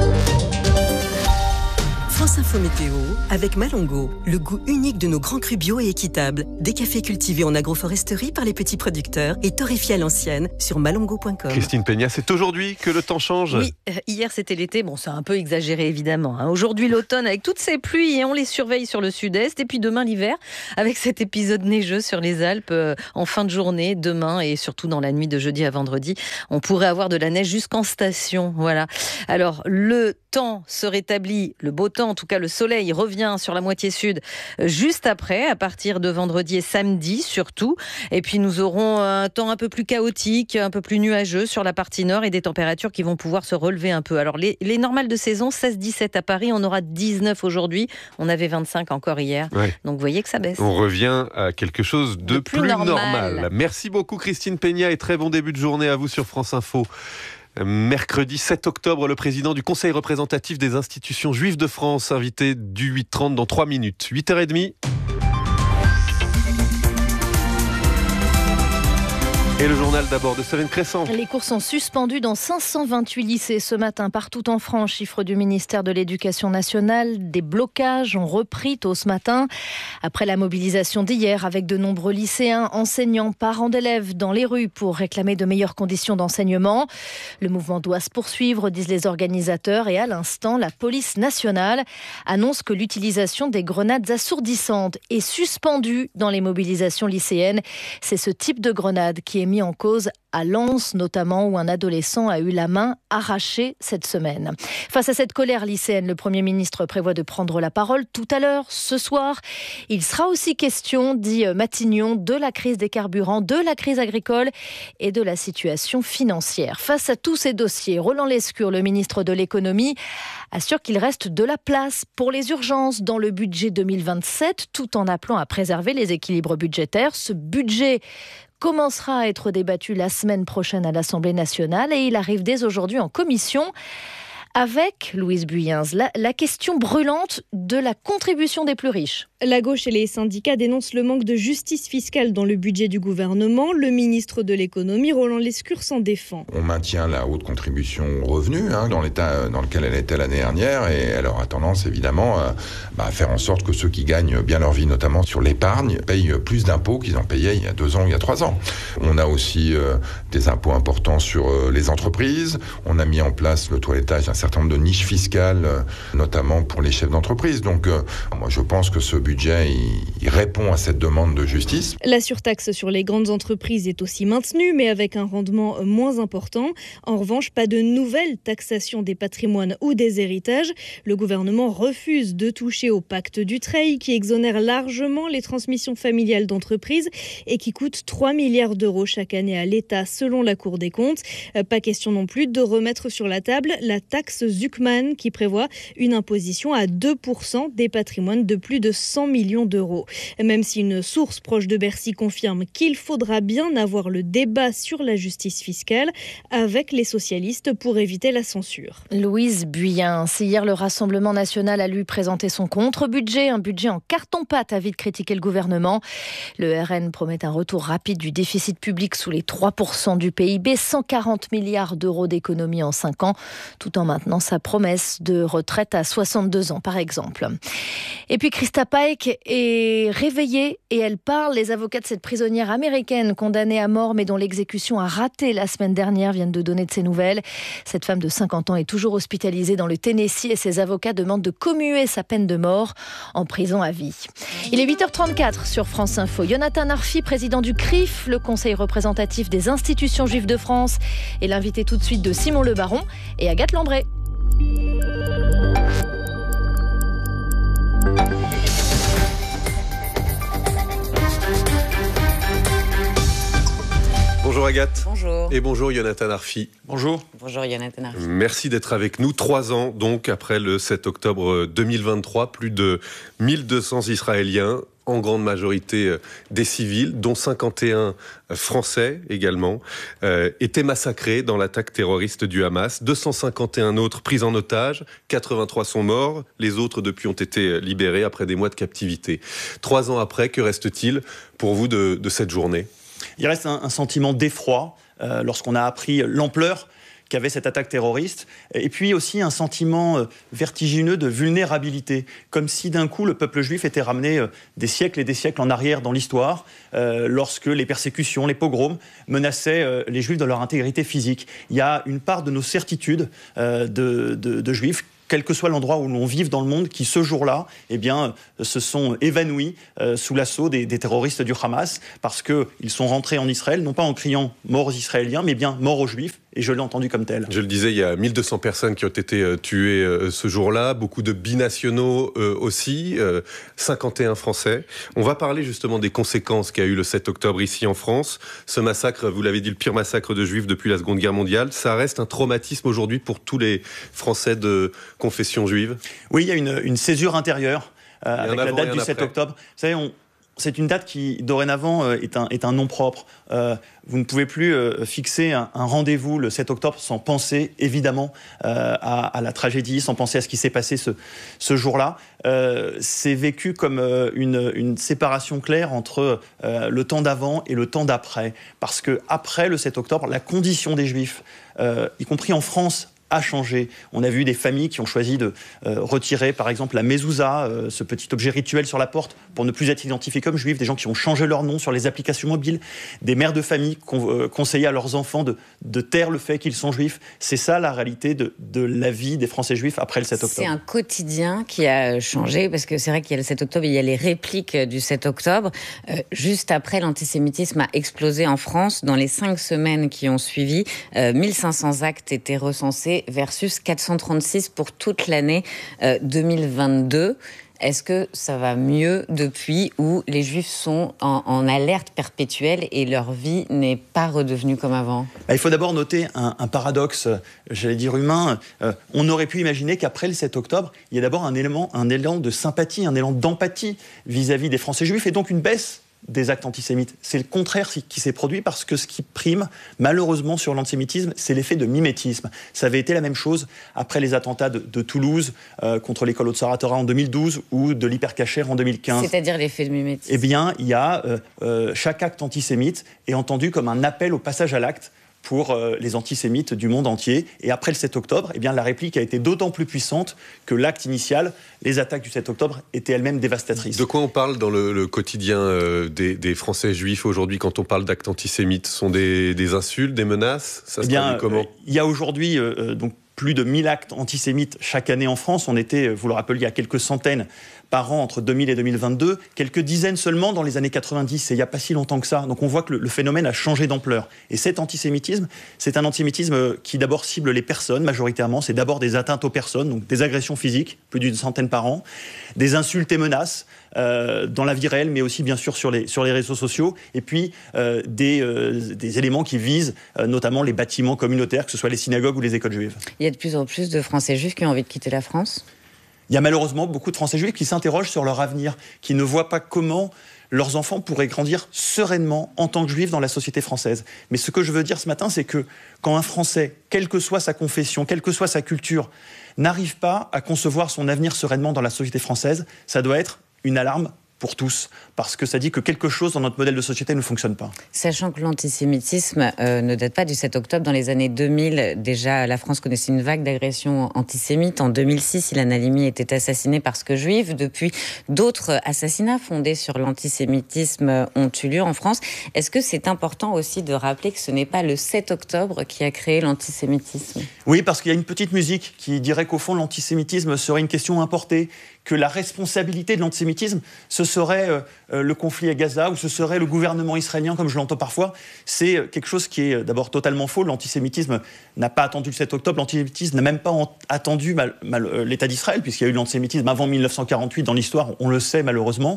France Info Météo avec Malongo, le goût unique de nos grands crus bio et équitables. Des cafés cultivés en agroforesterie par les petits producteurs et torréfiés à l'ancienne sur malongo.com. Christine Peña, c'est aujourd'hui que le temps change. Oui, hier c'était l'été, bon c'est un peu exagéré évidemment. Aujourd'hui l'automne avec toutes ces pluies et on les surveille sur le sud-est. Et puis demain l'hiver avec cet épisode neigeux sur les Alpes en fin de journée, demain et surtout dans la nuit de jeudi à vendredi. On pourrait avoir de la neige jusqu'en station. Voilà. Alors le temps se rétablit, le beau temps, en tout cas le soleil revient sur la moitié sud juste après, à partir de vendredi et samedi surtout. Et puis nous aurons un temps un peu plus chaotique, un peu plus nuageux sur la partie nord et des températures qui vont pouvoir se relever un peu. Alors les normales de saison, 16-17 à Paris, on aura 19 aujourd'hui, on avait 25 encore hier. Ouais. Donc vous voyez que ça baisse. On revient à quelque chose de plus normal. Merci beaucoup Christine Peña et très bon début de journée à vous sur France Info. Mercredi 7 octobre, le président du Conseil représentatif des institutions juives de France, invité du 8h30 dans 3 minutes. 8h30. Et le journal d'abord de Céline Crescent. Les cours sont suspendus dans 528 lycées ce matin partout en France. Chiffre du ministère de l'Éducation nationale. Des blocages ont repris tôt ce matin. Après la mobilisation d'hier avec de nombreux lycéens, enseignants, parents d'élèves dans les rues pour réclamer de meilleures conditions d'enseignement. Le mouvement doit se poursuivre, disent les organisateurs. Et à l'instant, la police nationale annonce que l'utilisation des grenades assourdissantes est suspendue dans les mobilisations lycéennes. C'est ce type de grenade qui est mis en cause à Lens notamment, où un adolescent a eu la main arrachée cette semaine. Face à cette colère lycéenne, le Premier ministre prévoit de prendre la parole tout à l'heure, ce soir. Il sera aussi question, dit Matignon, de la crise des carburants, de la crise agricole et de la situation financière. Face à tous ces dossiers, Roland Lescure, le ministre de l'économie, assure qu'il reste de la place pour les urgences dans le budget 2027, tout en appelant à préserver les équilibres budgétaires. Ce budget commencera à être débattu la semaine prochaine à l'Assemblée nationale et il arrive dès aujourd'hui en commission avec, Louise Buyens, la question brûlante de la contribution des plus riches. La gauche et les syndicats dénoncent le manque de justice fiscale dans le budget du gouvernement. Le ministre de l'économie, Roland Lescure, s'en défend. On maintient la haute contribution aux revenus dans l'état dans lequel elle était l'année dernière et elle aura tendance évidemment à faire en sorte que ceux qui gagnent bien leur vie, notamment sur l'épargne, payent plus d'impôts qu'ils en payaient il y a 2 ans, il y a 3 ans. On a aussi des impôts importants sur les entreprises. On a mis en place le toilettage d'un certain nombre de niches fiscales, notamment pour les chefs d'entreprise. Donc moi je pense que ce budget il répond à cette demande de justice. La surtaxe sur les grandes entreprises est aussi maintenue, mais avec un rendement moins important. En revanche, pas de nouvelle taxation des patrimoines ou des héritages. Le gouvernement refuse de toucher au pacte Dutreil qui exonère largement les transmissions familiales d'entreprises et qui coûte 3 milliards d'euros chaque année à l'État selon la Cour des comptes. Pas question non plus de remettre sur la table la taxe Zuckman qui prévoit une imposition à 2% des patrimoines de plus de 100 millions d'euros. Même si une source proche de Bercy confirme qu'il faudra bien avoir le débat sur la justice fiscale avec les socialistes pour éviter la censure. Louise Buyen, hier le Rassemblement national a lui présenté son contre-budget, un budget en carton-pâte a vite critiqué le gouvernement. Le RN promet un retour rapide du déficit public sous les 3% du PIB, 140 milliards d'euros d'économie en 5 ans, tout en maintenant sa promesse de retraite à 62 ans par exemple. Et puis Krista Paek est réveillée et elle parle. Les avocats de cette prisonnière américaine condamnée à mort mais dont l'exécution a raté la semaine dernière viennent de donner de ses nouvelles. Cette femme de 50 ans est toujours hospitalisée dans le Tennessee et ses avocats demandent de commuer sa peine de mort en prison à vie. Il est 8h34 sur France Info. Jonathan Arfi, président du CRIF, le Conseil représentatif des institutions juives de France, est l'invité tout de suite de Simon Le Baron et Agathe Lambray. Bonjour Agathe. Bonjour. Et bonjour Jonathan Arfi. Bonjour. Bonjour Jonathan Arfi. Merci d'être avec nous. 3 ans donc après le 7 octobre 2023, plus de 1200 Israéliens, en grande majorité des civils, dont 51 Français également, étaient massacrés dans l'attaque terroriste du Hamas. 251 autres pris en otage, 83 sont morts, les autres depuis ont été libérés après des mois de captivité. 3 ans après, que reste-t-il pour vous de cette journée ? Il reste un sentiment d'effroi lorsqu'on a appris l'ampleur qu'avait cette attaque terroriste, et puis aussi un sentiment vertigineux de vulnérabilité, comme si d'un coup le peuple juif était ramené des siècles et des siècles en arrière dans l'histoire, lorsque les persécutions, les pogroms menaçaient les juifs dans leur intégrité physique. Il y a une part de nos certitudes de juifs, quel que soit l'endroit où l'on vive dans le monde, qui ce jour-là, se sont évanouis sous l'assaut des terroristes du Hamas, parce qu'ils sont rentrés en Israël, non pas en criant « mort aux Israéliens », mais bien « mort aux Juifs ». Et je l'ai entendu comme tel. Je le disais, il y a 1200 personnes qui ont été tuées ce jour-là, beaucoup de binationaux aussi, 51 Français. On va parler justement des conséquences qu'a eu le 7 octobre ici en France. Ce massacre, vous l'avez dit, le pire massacre de Juifs depuis la Seconde Guerre mondiale, ça reste un traumatisme aujourd'hui pour tous les Français de confession juive. Oui, il y a une césure intérieure avec la date du 7 octobre. Vous savez, c'est une date qui, dorénavant, est un nom propre. Vous ne pouvez plus fixer un rendez-vous le 7 octobre sans penser, évidemment, à la tragédie, sans penser à ce qui s'est passé ce jour-là. C'est vécu comme une séparation claire entre le temps d'avant et le temps d'après. Parce qu'après le 7 octobre, la condition des Juifs, y compris en France, a changé. On a vu des familles qui ont choisi de retirer, par exemple, la mezouza, ce petit objet rituel sur la porte, pour ne plus être identifiés comme juifs, des gens qui ont changé leur nom sur les applications mobiles, des mères de famille conseillaient à leurs enfants de taire le fait qu'ils sont juifs. C'est ça la réalité de la vie des Français juifs après le 7 octobre. C'est un quotidien qui a changé, parce que c'est vrai qu'il y a le 7 octobre, il y a les répliques du 7 octobre. Juste après, l'antisémitisme a explosé en France. Dans les 5 semaines qui ont suivi, 1500 actes étaient recensés, versus 436 pour toute l'année 2022. Est-ce que ça va mieux depuis, où les Juifs sont en alerte perpétuelle et leur vie n'est pas redevenue comme avant ? Il faut d'abord noter un paradoxe, j'allais dire humain. On aurait pu imaginer qu'après le 7 octobre, il y a d'abord un élan de sympathie, un élan d'empathie vis-à-vis des Français juifs, et donc une baisse des actes antisémites. C'est le contraire qui s'est produit, parce que ce qui prime malheureusement sur l'antisémitisme, c'est l'effet de mimétisme. Ça avait été la même chose après les attentats de Toulouse contre l'école Otsara Torah en 2012 ou de l'Hypercacher en 2015. C'est-à-dire l'effet de mimétisme. Eh bien, il y a chaque acte antisémite est entendu comme un appel au passage à l'acte pour les antisémites du monde entier. Et après le 7 octobre, eh bien, la réplique a été d'autant plus puissante que l'acte initial, les attaques du 7 octobre, étaient elles-mêmes dévastatrices. De quoi on parle dans le quotidien des Français juifs aujourd'hui quand on parle d'actes antisémites ? Ce sont des insultes, des menaces ? Ça se traduit comment ? Il y a aujourd'hui donc plus de 1000 actes antisémites chaque année en France. On était, vous le rappeliez, à quelques centaines par an entre 2000 et 2022, quelques dizaines seulement dans les années 90, et il n'y a pas si longtemps que ça. Donc on voit que le phénomène a changé d'ampleur. Et cet antisémitisme, c'est un antisémitisme qui d'abord cible les personnes, majoritairement. C'est d'abord des atteintes aux personnes, donc des agressions physiques, plus d'une centaine par an, des insultes et menaces dans la vie réelle, mais aussi bien sûr sur les réseaux sociaux, et puis des éléments qui visent notamment les bâtiments communautaires, que ce soit les synagogues ou les écoles juives. Il y a de plus en plus de Français juifs qui ont envie de quitter la France ? Il y a malheureusement beaucoup de Français juifs qui s'interrogent sur leur avenir, qui ne voient pas comment leurs enfants pourraient grandir sereinement en tant que juifs dans la société française. Mais ce que je veux dire ce matin, c'est que quand un Français, quelle que soit sa confession, quelle que soit sa culture, n'arrive pas à concevoir son avenir sereinement dans la société française, ça doit être une alarme pour tous, parce que ça dit que quelque chose dans notre modèle de société ne fonctionne pas. Sachant que l'antisémitisme ne date pas du 7 octobre. Dans les années 2000, déjà, la France connaissait une vague d'agressions antisémites. En 2006, Ilan Halimi était assassiné parce que juif. Depuis, d'autres assassinats fondés sur l'antisémitisme ont eu lieu en France. Est-ce que c'est important aussi de rappeler que ce n'est pas le 7 octobre qui a créé l'antisémitisme ? Oui, parce qu'il y a une petite musique qui dirait qu'au fond, l'antisémitisme serait une question importée, que la responsabilité de l'antisémitisme, ce serait le conflit à Gaza ou ce serait le gouvernement israélien, comme je l'entends parfois. C'est quelque chose qui est d'abord totalement faux. L'antisémitisme n'a pas attendu le 7 octobre. L'antisémitisme n'a même pas attendu l'État d'Israël, puisqu'il y a eu l'antisémitisme avant 1948 dans l'histoire, on le sait malheureusement.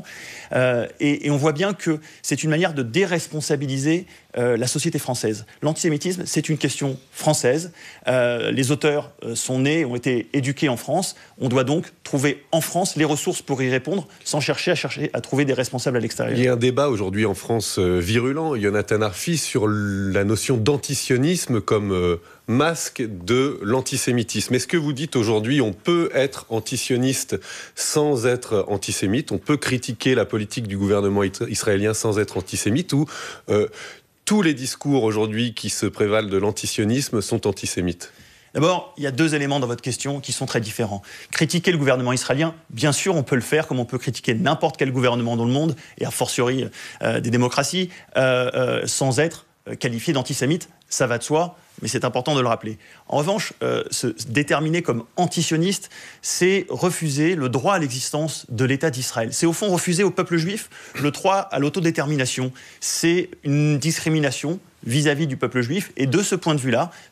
Et on voit bien que c'est une manière de déresponsabiliser la société française. L'antisémitisme, c'est une question française. Les auteurs sont nés, ont été éduqués en France. On doit donc trouver en France les ressources pour y répondre, sans chercher à trouver des responsables à l'extérieur. Il y a un débat aujourd'hui en France virulent, Yonatan Arfi, sur la notion d'antisionisme comme masque de l'antisémitisme. Est-ce que vous dites aujourd'hui on peut être antisioniste sans être antisémite ? On peut critiquer la politique du gouvernement israélien sans être antisémite ? Ou tous les discours aujourd'hui qui se prévalent de l'antisionisme sont antisémites ? D'abord, il y a deux éléments dans votre question qui sont très différents. Critiquer le gouvernement israélien, bien sûr, on peut le faire, comme on peut critiquer n'importe quel gouvernement dans le monde, et a fortiori des démocraties, sans être qualifié d'antisémite, ça va de soi, mais c'est important de le rappeler. En revanche, se déterminer comme antisioniste, c'est refuser le droit à l'existence de l'État d'Israël. C'est au fond refuser au peuple juif le droit à l'autodétermination. C'est une discrimination vis-à-vis du peuple juif. Et de ce point de vue-là,